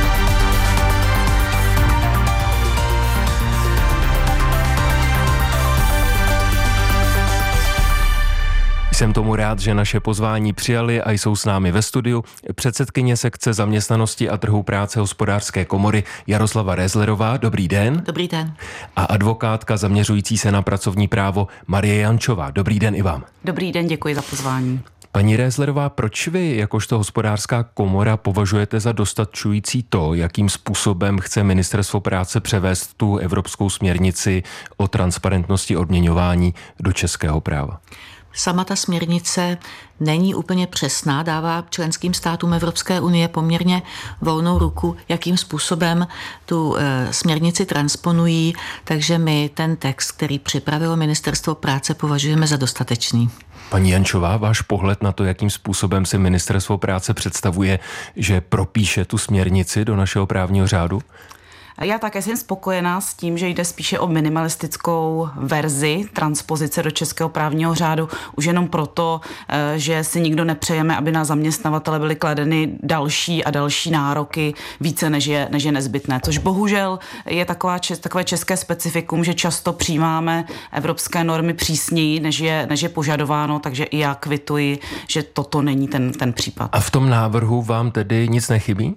Jsem tomu rád, že naše pozvání přijali a jsou s námi ve studiu předsedkyně sekce zaměstnanosti a trhu práce Hospodářské komory Jaroslava Rézlerová. Dobrý den. Dobrý den. A advokátka zaměřující se na pracovní právo Marie Jančová. Dobrý den i vám. Dobrý den, děkuji za pozvání. Paní Rézlerová, proč vy jakožto Hospodářská komora považujete za dostačující to, jakým způsobem chce Ministerstvo práce převést tu evropskou směrnici o transparentnosti odměňování do českého práva? Sama ta směrnice není úplně přesná, dává členským státům Evropské unie poměrně volnou ruku, jakým způsobem tu směrnici transponují, takže my ten text, který připravilo Ministerstvo práce, považujeme za dostatečný. Paní Jančová, váš pohled na to, jakým způsobem si Ministerstvo práce představuje, že propíše tu směrnici do našeho právního řádu? Já také jsem spokojená s tím, že jde spíše o minimalistickou verzi transpozice do českého právního řádu, už jenom proto, že si nikdo nepřejeme, aby na zaměstnavatele byly kladeny další a další nároky více, než je nezbytné. Což bohužel je takové české specifikum, že často přijímáme evropské normy přísněji, než je požadováno, takže i já kvituji, že toto není ten případ. A v tom návrhu vám tedy nic nechybí?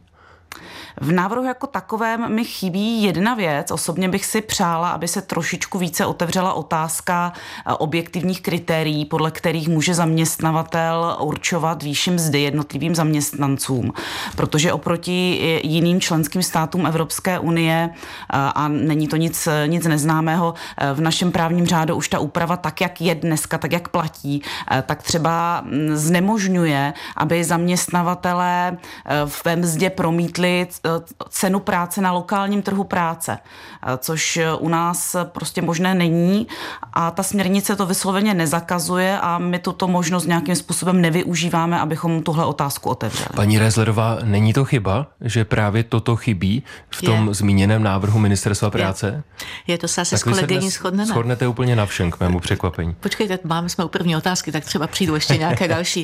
V návrhu jako takovém mi chybí jedna věc. Osobně bych si přála, aby se trošičku více otevřela otázka objektivních kritérií, podle kterých může zaměstnavatel určovat výši mzdy jednotlivým zaměstnancům. Protože oproti jiným členským státům Evropské unie, a není to nic neznámého, v našem právním řádu už ta úprava tak, jak je dneska, tak, jak platí, tak třeba znemožňuje, aby zaměstnavatelé ve mzdě promítli cenu práce na lokálním trhu práce, což u nás prostě možné není a ta směrnice to vysloveně nezakazuje a my tuto možnost nějakým způsobem nevyužíváme, abychom tuhle otázku otevřeli. Paní Rézlerová, není to chyba, že právě toto chybí v tom zmíněném návrhu Ministerstva práce? Je to se s kolegyní shodneme. Shodnete úplně na všem, k mému překvapení. Počkejte, jsme u první otázky, tak třeba přijdu ještě nějaké další.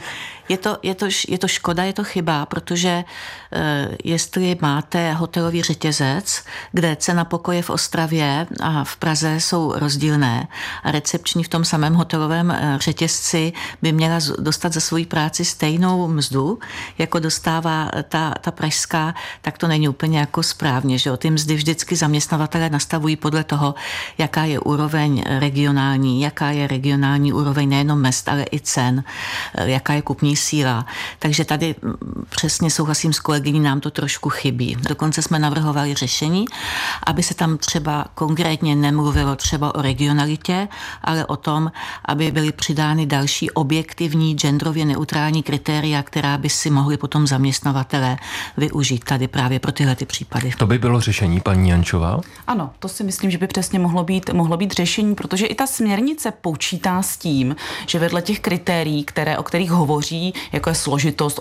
Je to škoda, je to chyba, protože jestli máte hotelový řetězec, kde cena pokoje v Ostravě a v Praze jsou rozdílné a recepční v tom samém hotelovém řetězci by měla dostat za svoji práci stejnou mzdu, jako dostává ta pražská, tak to není úplně jako správně, že ty mzdy vždycky zaměstnavatelé nastavují podle toho, jaká je úroveň regionální, jaká je regionální úroveň nejenom mezd, ale i cen, jaká je kupní síla. Takže tady přesně souhlasím s kolegyní, nám to trošku chybí. Dokonce jsme navrhovali řešení, aby se tam třeba konkrétně nemluvilo třeba o regionalitě, ale o tom, aby byly přidány další objektivní, genderově neutrální kritéria, která by si mohli potom zaměstnavatelé využít tady právě pro tyhle ty případy. To by bylo řešení, paní Jančová? Ano, to si myslím, že by přesně mohlo být řešení, protože i ta směrnice počítá s tím, že vedle těch kritérií, o kterých hovoří, jako je složitost,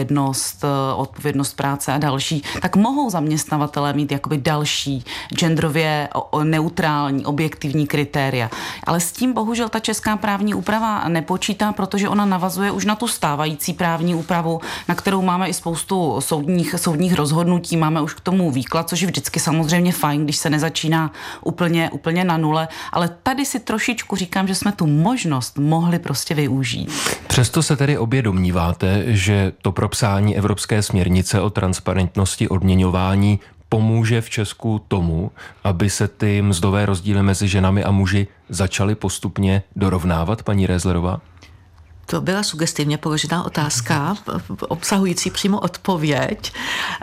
odpovědnost práce a další, tak mohou zaměstnavatelé mít jakoby další genderově neutrální, objektivní kritéria. Ale s tím bohužel ta česká právní úprava nepočítá, protože ona navazuje už na tu stávající právní úpravu, na kterou máme i spoustu soudních rozhodnutí, máme už k tomu výklad, což je vždycky samozřejmě fajn, když se nezačíná úplně na nule, ale tady si trošičku říkám, že jsme tu možnost mohli prostě využít. Přesto se tedy obě domníváte, že to propsání evropské směrnice o transparentnosti odměňování pomůže v Česku tomu, aby se ty mzdové rozdíly mezi ženami a muži začaly postupně dorovnávat, paní Rézlerová? To byla sugestivně položená otázka, obsahující přímo odpověď.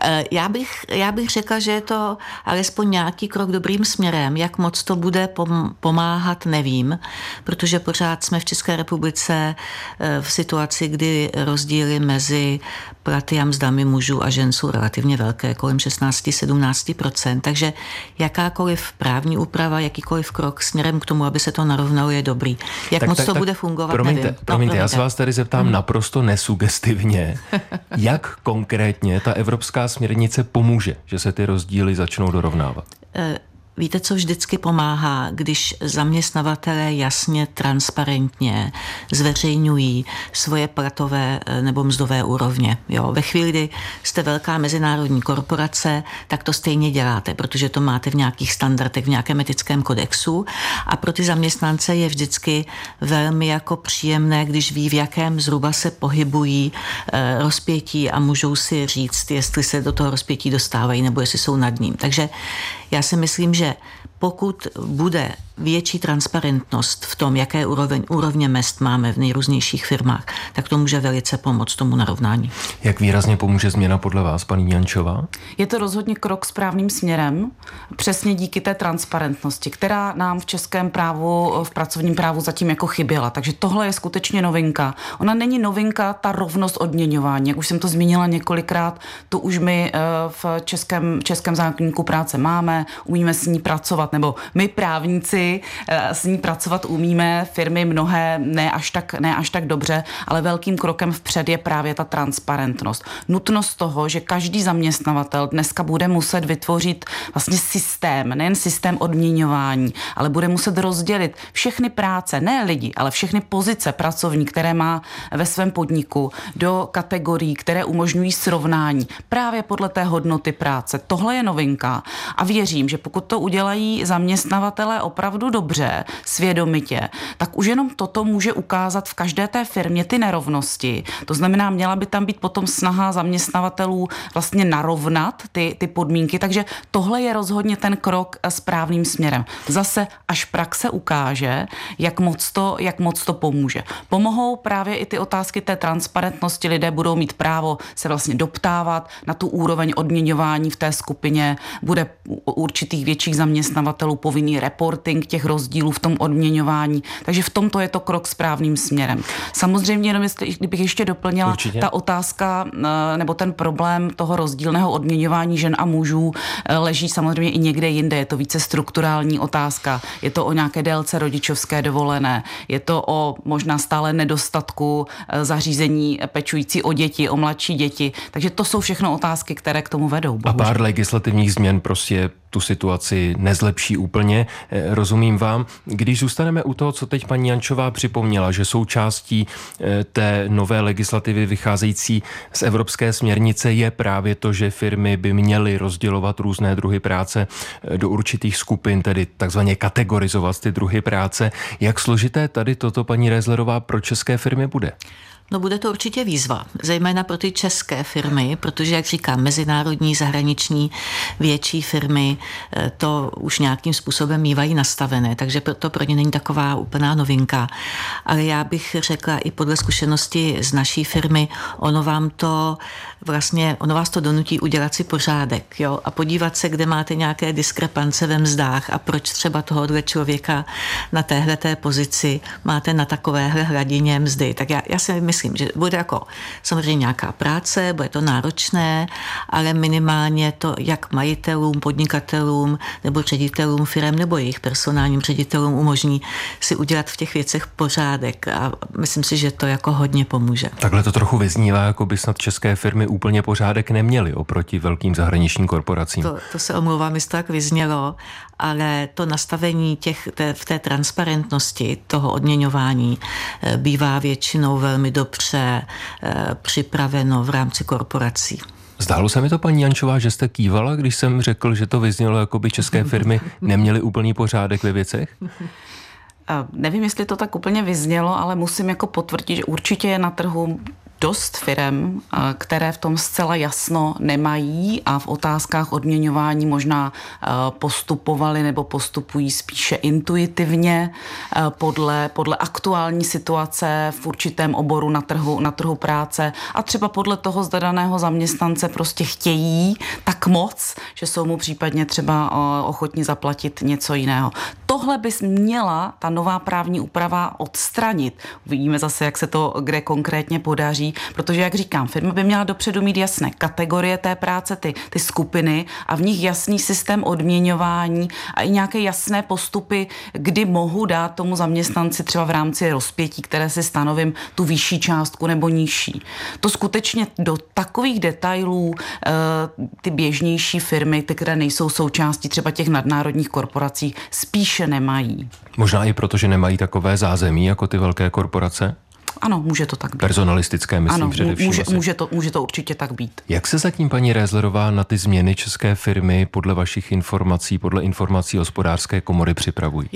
Já bych řekla, že je to alespoň nějaký krok dobrým směrem. Jak moc to bude pomáhat, nevím, protože pořád jsme v České republice v situaci, kdy rozdíly mezi platy a mzdami mužů a žen jsou relativně velké, kolem 16-17%. Takže jakákoliv právní úprava, jakýkoliv krok směrem k tomu, aby se to narovnalo, je dobrý. Jak moc to bude fungovat, nevím. Promiňte, já se vás tady zeptám naprosto nesugestivně. Jak konkrétně ta evropská směrnice pomůže, že se ty rozdíly začnou dorovnávat? Víte, co vždycky pomáhá, když zaměstnavatelé jasně, transparentně zveřejňují svoje platové nebo mzdové úrovně. Jo, ve chvíli, kdy jste velká mezinárodní korporace, tak to stejně děláte, protože to máte v nějakých standardech, v nějakém etickém kodexu a pro ty zaměstnance je vždycky velmi jako příjemné, když ví, v jakém zhruba se pohybují rozpětí a můžou si říct, jestli se do toho rozpětí dostávají nebo jestli jsou nad ním. Takže já si myslím, že pokud bude větší transparentnost v tom, jaké úrovně mezd máme v nejrůznějších firmách, tak to může velice pomoct tomu narovnání. Jak výrazně pomůže změna podle vás, paní Jančová? Je to rozhodně krok správným směrem, přesně díky té transparentnosti, která nám v českém právu, v pracovním právu zatím jako chyběla. Takže tohle je skutečně novinka. Ona není novinka, ta rovnost odměňování. Jak už jsem to zmínila několikrát, tu už my v českém zákoníku práce máme, umíme s ní pracovat. pracovat, nebo my právníci s ní pracovat umíme, firmy mnohé ne až tak dobře, ale velkým krokem vpřed je právě ta transparentnost. Nutnost toho, že každý zaměstnavatel dneska bude muset vytvořit vlastně systém, nejen systém odměňování, ale bude muset rozdělit všechny práce, ne lidi, ale všechny pozice pracovní, které má ve svém podniku, do kategorií, které umožňují srovnání právě podle té hodnoty práce. Tohle je novinka a věřím, že pokud to udělají zaměstnavatelé opravdu dobře, svědomitě, tak už jenom toto může ukázat v každé té firmě ty nerovnosti. To znamená, měla by tam být potom snaha zaměstnavatelů vlastně narovnat ty podmínky, takže tohle je rozhodně ten krok správným směrem. Zase až praxe ukáže, jak moc to pomůže. Pomohou právě i ty otázky té transparentnosti, lidé budou mít právo se vlastně doptávat na tu úroveň odměňování v té skupině, bude u určitých větších zaměstnavatelů povinný reporting těch rozdílů v tom odměňování, takže v tomto je to krok správným směrem. Samozřejmě, jenom kdybych ještě doplnila, ta otázka nebo ten problém toho rozdílného odměňování žen a mužů leží samozřejmě i někde jinde, je to více strukturální otázka, je to o nějaké délce rodičovské dovolené, je to o možná stále nedostatku zařízení pečující o děti, o mladší děti, takže to jsou všechno otázky, které k tomu vedou. Bohužel. A pár legislativních změn prostě tu situaci nezlepší úplně. Rozumím vám. Když zůstaneme u toho, co teď paní Jančová připomněla, že součástí té nové legislativy vycházející z evropské směrnice je právě to, že firmy by měly rozdělovat různé druhy práce do určitých skupin, tedy takzvaně kategorizovat ty druhy práce. Jak složité tady toto, paní Rézlerová, pro české firmy bude? No bude to určitě výzva, zejména pro ty české firmy, protože, jak říkám, mezinárodní, zahraniční, větší firmy to už nějakým způsobem mívají nastavené, takže to pro ně není taková úplná novinka. Ale já bych řekla i podle zkušenosti z naší firmy, ono vás to donutí udělat si pořádek, jo, a podívat se, kde máte nějaké diskrepance ve mzdách a proč třeba tohohle člověka na téhleté pozici máte na takovéhle hladině mzdy. Tak já si myslím, že bude jako samozřejmě nějaká práce, bude to náročné, ale minimálně to jak majitelům, podnikatelům nebo ředitelům firem nebo jejich personálním ředitelům umožní si udělat v těch věcech pořádek a myslím si, že to jako hodně pomůže. Takhle to trochu vyznívá, jako by snad české firmy úplně pořádek neměly oproti velkým zahraničním korporacím. To se omlouvám, jestli to tak vyznělo, ale to nastavení v té transparentnosti toho odměňování bývá většinou velmi dobře připraveno v rámci korporací. Zdálo se mi to, paní Jančová, že jste kývala, když jsem řekl, že to vyznělo, jako by české firmy neměly úplný pořádek ve věcech? Nevím, jestli to tak úplně vyznělo, ale musím jako potvrdit, že určitě je na trhu dost firem, které v tom zcela jasno nemají a v otázkách odměňování možná postupovali nebo postupují spíše intuitivně podle aktuální situace v určitém oboru na trhu práce a třeba podle toho zda daného zaměstnance prostě chtějí tak moc, že jsou mu případně třeba ochotni zaplatit něco jiného. Tohle by měla ta nová právní úprava odstranit. Uvidíme zase, jak se to kde konkrétně podaří, protože, jak říkám, firma by měla dopředu mít jasné kategorie té práce, ty skupiny a v nich jasný systém odměňování a i nějaké jasné postupy, kdy mohu dát tomu zaměstnanci třeba v rámci rozpětí, které si stanovím, tu vyšší částku nebo nižší. To skutečně do takových detailů ty běžnější firmy, ty, které nejsou součástí třeba těch nadnárodních korporací, spíše nemají. Možná i proto, že nemají takové zázemí jako ty velké korporace? Ano, může to tak být. Personalistické, myslím, ano, především. Může to určitě tak být. Jak se zatím, paní Rézlerová, na ty změny české firmy podle vašich informací, podle informací Hospodářské komory připravují?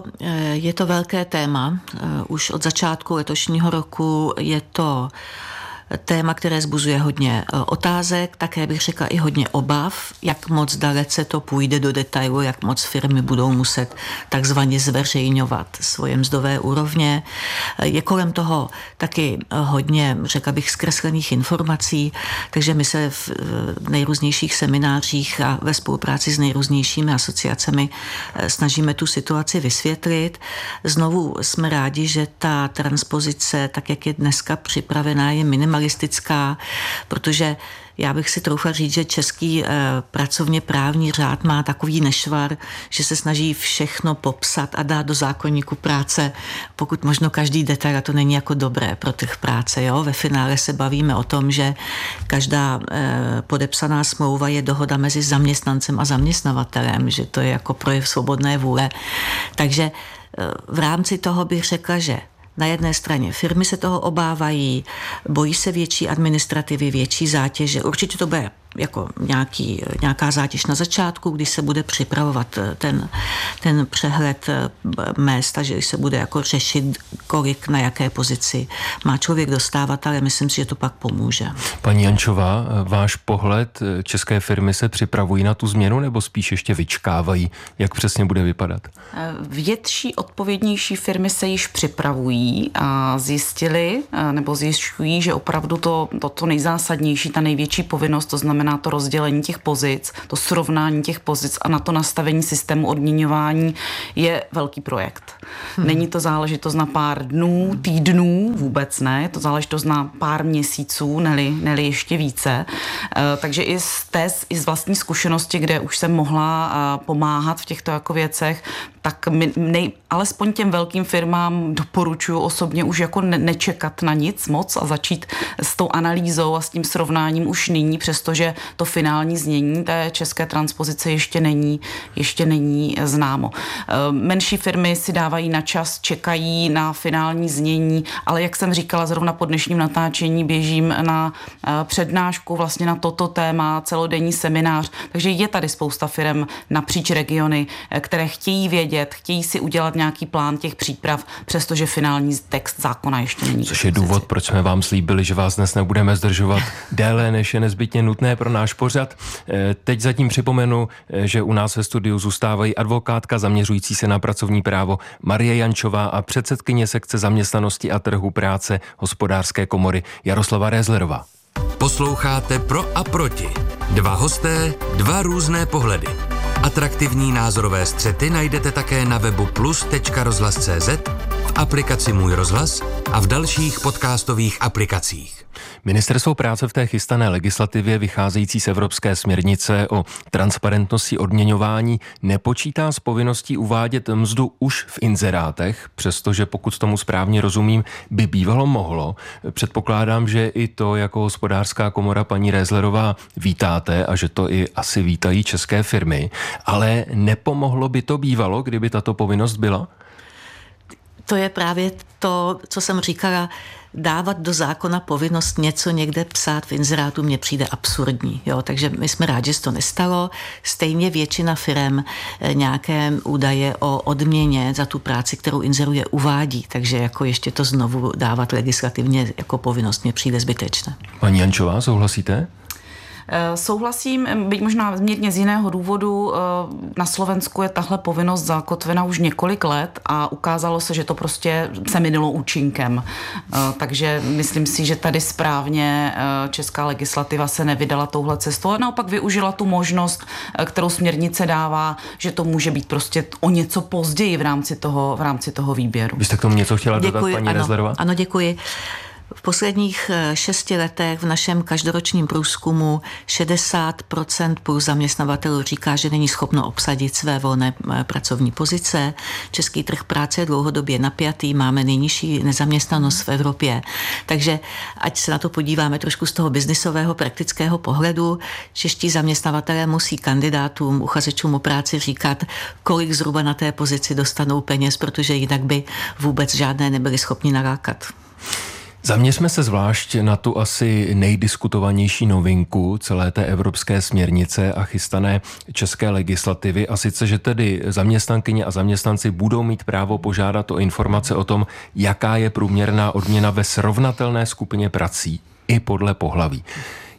Je to velké téma. Už od začátku letošního roku je to téma, které zbuzuje hodně otázek, také bych řekla i hodně obav, jak moc dalece to půjde do detailu, jak moc firmy budou muset takzvaně zveřejňovat svoje mzdové úrovně. Je kolem toho taky hodně, řekla bych, zkreslených informací, takže my se v nejrůznějších seminářích a ve spolupráci s nejrůznějšími asociacemi snažíme tu situaci vysvětlit. Znovu jsme rádi, že ta transpozice, tak jak je dneska připravená, je minimální maximalistická, protože já bych si troufla říct, že český pracovně právní řád má takový nešvar, že se snaží všechno popsat a dát do zákoníku práce, pokud možno každý detail, a to není jako dobré pro trh práce. Jo? Ve finále se bavíme o tom, že každá podepsaná smlouva je dohoda mezi zaměstnancem a zaměstnavatelem, že to je jako projev svobodné vůle. Takže v rámci toho bych řekla, že na jedné straně firmy se toho obávají, bojí se větší administrativy, větší zátěže. Určitě to bude jako nějaká zátěž na začátku, když se bude připravovat ten přehled mezd, že se bude jako řešit, kolik na jaké pozici má člověk dostávat, ale myslím si, že to pak pomůže. Paní Jančová, váš pohled, české firmy se připravují na tu změnu nebo spíš ještě vyčkávají, jak přesně bude vypadat? Větší, odpovědnější firmy se již připravují a zjistili nebo zjišťují, že opravdu to nejzásadnější, ta největší povinnost, to znamená to rozdělení těch pozic, to srovnání těch pozic a na to nastavení systému odměňování je velký projekt. Není to záležitost na pár dnů, týdnů, vůbec ne, je to záležitost na pár měsíců, neli ještě více. Takže i z vlastní zkušenosti, kde už jsem mohla pomáhat v těchto jako věcech, tak alespoň těm velkým firmám doporučuji osobně už jako nečekat na nic moc a začít s tou analýzou a s tím srovnáním už nyní, přestože to finální znění té české transpozice ještě není známo. Menší firmy si dávají na čas, čekají na finální znění, ale jak jsem říkala, zrovna po dnešním natáčení běžím na přednášku vlastně na toto téma, celodenní seminář, takže je tady spousta firm napříč regiony, které chtějí vědět, chtějí si udělat nějaký plán těch příprav, přestože finální text zákona ještě není. Což je důvod, proč jsme vám slíbili, že vás dnes nebudeme zdržovat déle, než je nezbytně nutné pro náš pořad. Teď zatím připomenu, že u nás ve studiu zůstávají advokátka zaměřující se na pracovní právo Marie Jančová a předsedkyně sekce zaměstnanosti a trhu práce Hospodářské komory Jaroslava Rézlerová. Posloucháte Pro a proti. Dva hosté, dva různé pohledy. Atraktivní názorové střety najdete také na webu plus.rozhlas.cz, v aplikaci Můj rozhlas a v dalších podcastových aplikacích. Ministerstvo práce v té chystané legislativě vycházející z evropské směrnice o transparentnosti odměňování nepočítá s povinností uvádět mzdu už v inzerátech, přestože pokud tomu správně rozumím, by bývalo mohlo. Předpokládám, že i to jako Hospodářská komora paní Rézlerová vítáte a že to i asi vítají české firmy, ale nepomohlo by to bývalo, kdyby tato povinnost byla? To je právě to, co jsem říkala, dávat do zákona povinnost něco někde psát v inzerátu mně přijde absurdní. Jo? Takže my jsme rádi, že to nestalo. Stejně většina firem nějaké údaje o odměně za tu práci, kterou inzeruje, uvádí. Takže jako ještě to znovu dávat legislativně jako povinnost mně přijde zbytečné. Paní Jančová, souhlasíte? Souhlasím, byť možná změrně z jiného důvodu. Na Slovensku je tahle povinnost zakotvena už několik let a ukázalo se, že to prostě se minulo účinkem. Takže myslím si, že tady správně česká legislativa se nevydala touhle cestou, ale naopak využila tu možnost, kterou směrnice dává, že to může být prostě o něco později v rámci toho výběru. Vy jste k tomu něco chtěla dodat, paní Rézlerová? Ano, děkuji. V posledních 6 letech v našem každoročním průzkumu 60% plus zaměstnavatelů říká, že není schopno obsadit své volné pracovní pozice. Český trh práce je dlouhodobě napjatý, máme nejnižší nezaměstnanost v Evropě. Takže ať se na to podíváme trošku z toho biznisového praktického pohledu, čeští zaměstnavatelé musí kandidátům, uchazečům o práci říkat, kolik zhruba na té pozici dostanou peněz, protože jinak by vůbec žádné nebyli schopni nalákat. Zaměřme se zvlášť na tu asi nejdiskutovanější novinku celé té evropské směrnice a chystané české legislativy, a sice, že tedy zaměstnankyně a zaměstnanci budou mít právo požádat o informace o tom, jaká je průměrná odměna ve srovnatelné skupině prací i podle pohlaví.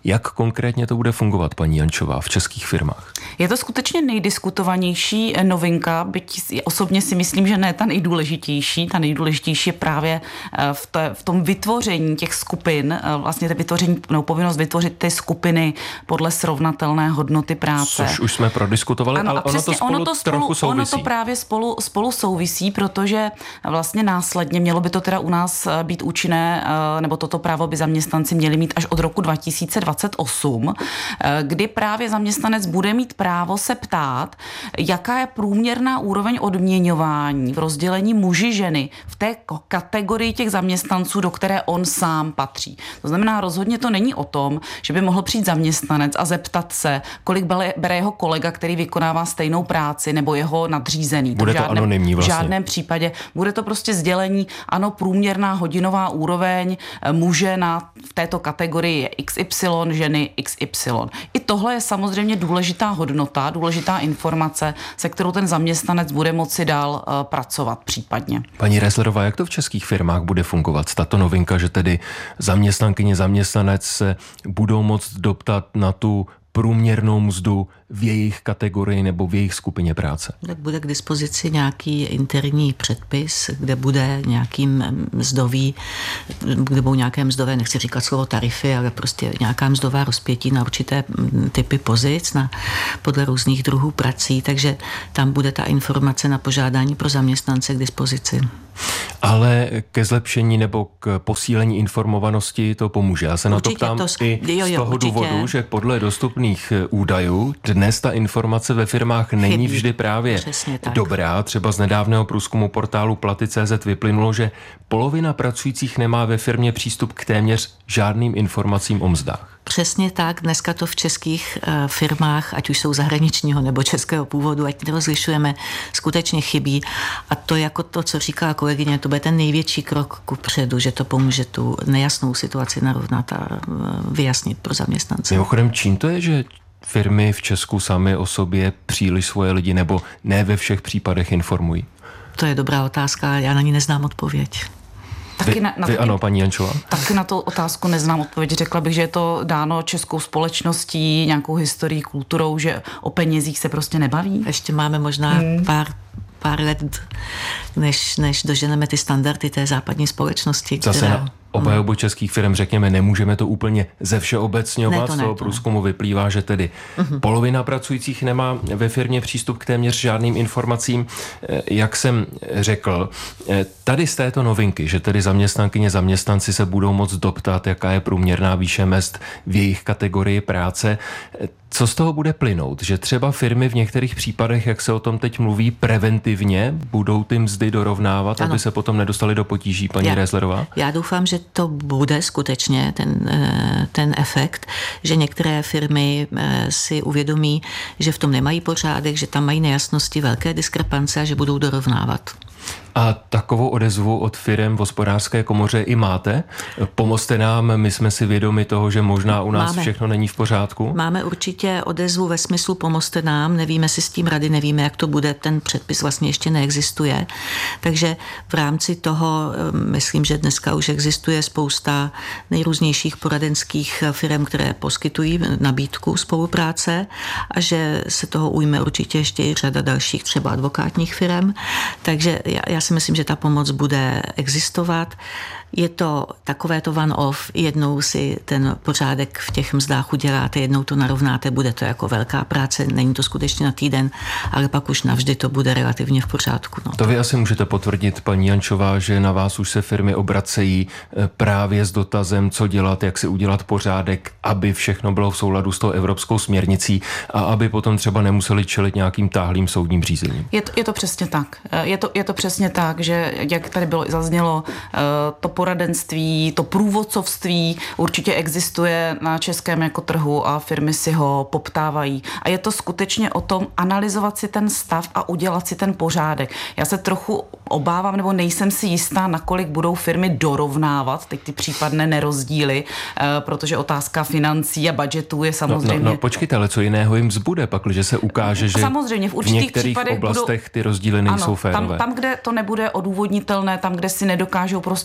Jak konkrétně to bude fungovat, paní Jančová, v českých firmách? Je to skutečně nejdiskutovanější novinka, byť osobně si myslím, že ne ta nejdůležitější. Ta nejdůležitější je právě v tom vytvoření těch skupin, vlastně povinnost vytvořit ty skupiny podle srovnatelné hodnoty práce. Což už jsme prodiskutovali, ano, ale ono to trochu souvisí. Ono to právě spolu souvisí, protože vlastně následně mělo by to teda u nás být účinné, nebo toto právo by zaměstnanci měli mít až od roku 2028, kdy právě zaměstnanec bude mít právo se ptát, jaká je průměrná úroveň odměňování v rozdělení muži-ženy v té kategorii těch zaměstnanců, do které on sám patří. To znamená, rozhodně to není o tom, že by mohl přijít zaměstnanec a zeptat se, kolik bere jeho kolega, který vykonává stejnou práci, nebo jeho nadřízený. Bude to anonymní vlastně. V žádném případě. Bude to prostě sdělení, ano, průměrná hodinová úroveň muže v této kategorii je XY, ženy XY. I tohle je samozřejmě důležitá hodnota, důležitá informace, se kterou ten zaměstnanec bude moci dál pracovat případně. Paní Resslerová, jak to v českých firmách bude fungovat? Tato novinka, že tedy zaměstnankyně, zaměstnanec se budou moct doptat na tu průměrnou mzdu v jejich kategorii nebo v jejich skupině práce? Tak bude k dispozici nějaký interní předpis, kde bude kde budou nějaké mzdové, nechci říkat slovo tarify, ale prostě nějaká mzdová rozpětí na určité typy pozic, podle různých druhů prací, takže tam bude ta informace na požádání pro zaměstnance k dispozici. Ale ke zlepšení nebo k posílení informovanosti to pomůže. Já se na to ptám i z toho důvodu, že podle dostupných údajů dnes ta informace ve firmách není vždy právě dobrá. Třeba z nedávného průzkumu portálu Platy.cz vyplynulo, že polovina pracujících nemá ve firmě přístup k téměř žádným informacím o mzdách. Přesně tak, dneska to v českých firmách, ať už jsou zahraničního nebo českého původu, ať nerozlišujeme, skutečně chybí. A to jako to, co říká kolegyně, to bude ten největší krok kupředu, že to pomůže tu nejasnou situaci narovnat a vyjasnit pro zaměstnance. Mimochodem, čím to je, že firmy v Česku sami o sobě příliš svoje lidi nebo ne ve všech případech informují? To je dobrá otázka, já na ní neznám odpověď. Ano, paní Jančová. Taky na tu otázku neznám odpověď. Řekla bych, že je to dáno českou společností, nějakou historií, kulturou, že o penězích se prostě nebaví. Ještě máme možná pár let, než doženeme ty standardy té západní společnosti. Zase na obhajobu českých firm, řekněme, nemůžeme to úplně ze všeobecňovat. Z toho průzkumu vyplývá, že tedy polovina pracujících nemá ve firmě přístup k téměř žádným informacím. Jak jsem řekl, tady z této novinky, že tedy zaměstnankyně, zaměstnanci se budou moct doptat, jaká je průměrná výše mezd v jejich kategorii práce. Co z toho bude plynout? Že třeba firmy v některých případech, jak se o tom teď mluví, preventivně budou ty mzdy dorovnávat, aby se potom nedostali do potíží, paní Resslerová? Já doufám, že to bude skutečně ten efekt, že některé firmy si uvědomí, že v tom nemají pořádek, že tam mají nejasnosti, velké diskrepance a že budou dorovnávat. A takovou odezvu od firem v Hospodářské komoře i máte? Pomozte nám, my jsme si vědomi toho, že možná u nás všechno není v pořádku. Máme určitě odezvu ve smyslu pomozte nám, nevíme si s tím rady, nevíme, jak to bude, ten předpis vlastně ještě neexistuje. Takže v rámci toho myslím, že dneska už existuje spousta nejrůznějších poradenských firm, které poskytují nabídku spolupráce a že se toho ujme určitě ještě i řada dalších třeba advokátních firm. Takže já si myslím, že ta pomoc bude existovat. Je to takovéto one-off, jednou si ten pořádek v těch mzdách uděláte, jednou to narovnáte, bude to jako velká práce, není to skutečně na týden, ale pak už navždy to bude relativně v pořádku. No. To vy asi můžete potvrdit, paní Jančová, že na vás už se firmy obracejí právě s dotazem, co dělat, jak si udělat pořádek, aby všechno bylo v souladu s tou evropskou směrnicí a aby potom třeba nemuseli čelit nějakým táhlým soudním řízením. Je to přesně tak. Je to přesně tak, že jak tady zaznělo, to poradenství, to průvodcovství určitě existuje na českém jako trhu a firmy si ho poptávají. A je to skutečně o tom analyzovat si ten stav a udělat si ten pořádek. Já se trochu obávám, nebo nejsem si jistá, nakolik budou firmy dorovnávat teď ty případné nerozdíly, protože otázka financí a budžetů je samozřejmě... No počkejte, ale co jiného jim zbude, pakliže se ukáže, že samozřejmě v některých oblastech ty rozdíly nejsou férové. Tam, kde to nebude odůvodnitelné, tam, kde si nedokážou prostě říct, že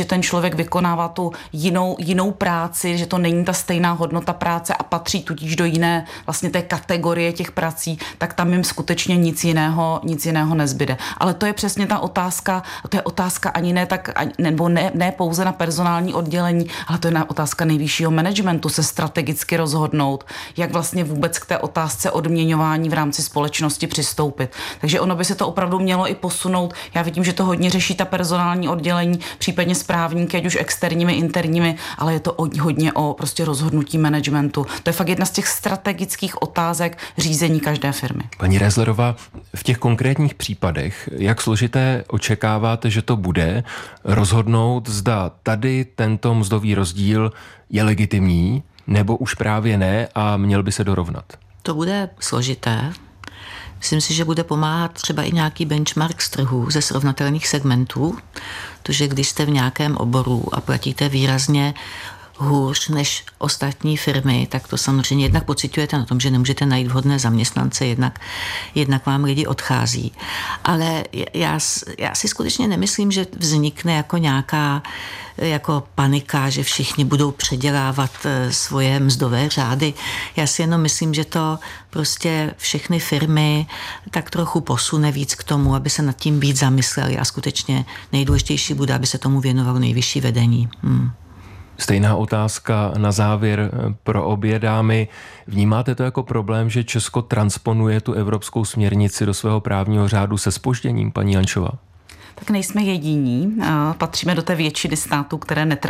ten člověk vykonává tu jinou práci, že to není ta stejná hodnota práce a patří tudíž do jiné vlastně té kategorie těch prací, tak tam jim skutečně nic jiného nezbyde. Ale to je přesně ta otázka, to je otázka ani ne tak, nebo ne pouze na personální oddělení, ale to je otázka nejvyššího managementu se strategicky rozhodnout, jak vlastně vůbec k té otázce odměňování v rámci společnosti přistoupit. Takže ono by se to opravdu mělo i posunout. Já vidím, že to hodně řeší ta personální oddělení, případně správníky, ať už externími, interními, ale je to hodně o prostě rozhodnutí managementu. To je fakt jedna z těch strategických otázek řízení každé firmy. Paní Rézlerová, v těch konkrétních případech, jak složité očekáváte, že to bude rozhodnout, zda tady tento mzdový rozdíl je legitimní, nebo už právě ne a měl by se dorovnat? To bude složité. Myslím si, že bude pomáhat třeba i nějaký benchmark z trhu ze srovnatelných segmentů, protože když jste v nějakém oboru a platíte výrazně hůř než ostatní firmy, tak to samozřejmě jednak pociťujete na tom, že nemůžete najít vhodné zaměstnance, jednak vám lidi odchází. Ale já si skutečně nemyslím, že vznikne jako nějaká jako panika, že všichni budou předělávat svoje mzdové řády. Já si jenom myslím, že to prostě všechny firmy tak trochu posune víc k tomu, aby se nad tím víc zamysleli a skutečně nejdůležitější bude, aby se tomu věnovalo nejvyšší vedení. Stejná otázka na závěr pro obě dámy. Vnímáte to jako problém, že Česko transponuje tu evropskou směrnici do svého právního řádu se zpožděním, paní Jančová? Tak nejsme jediní. Patříme do té většiny států, které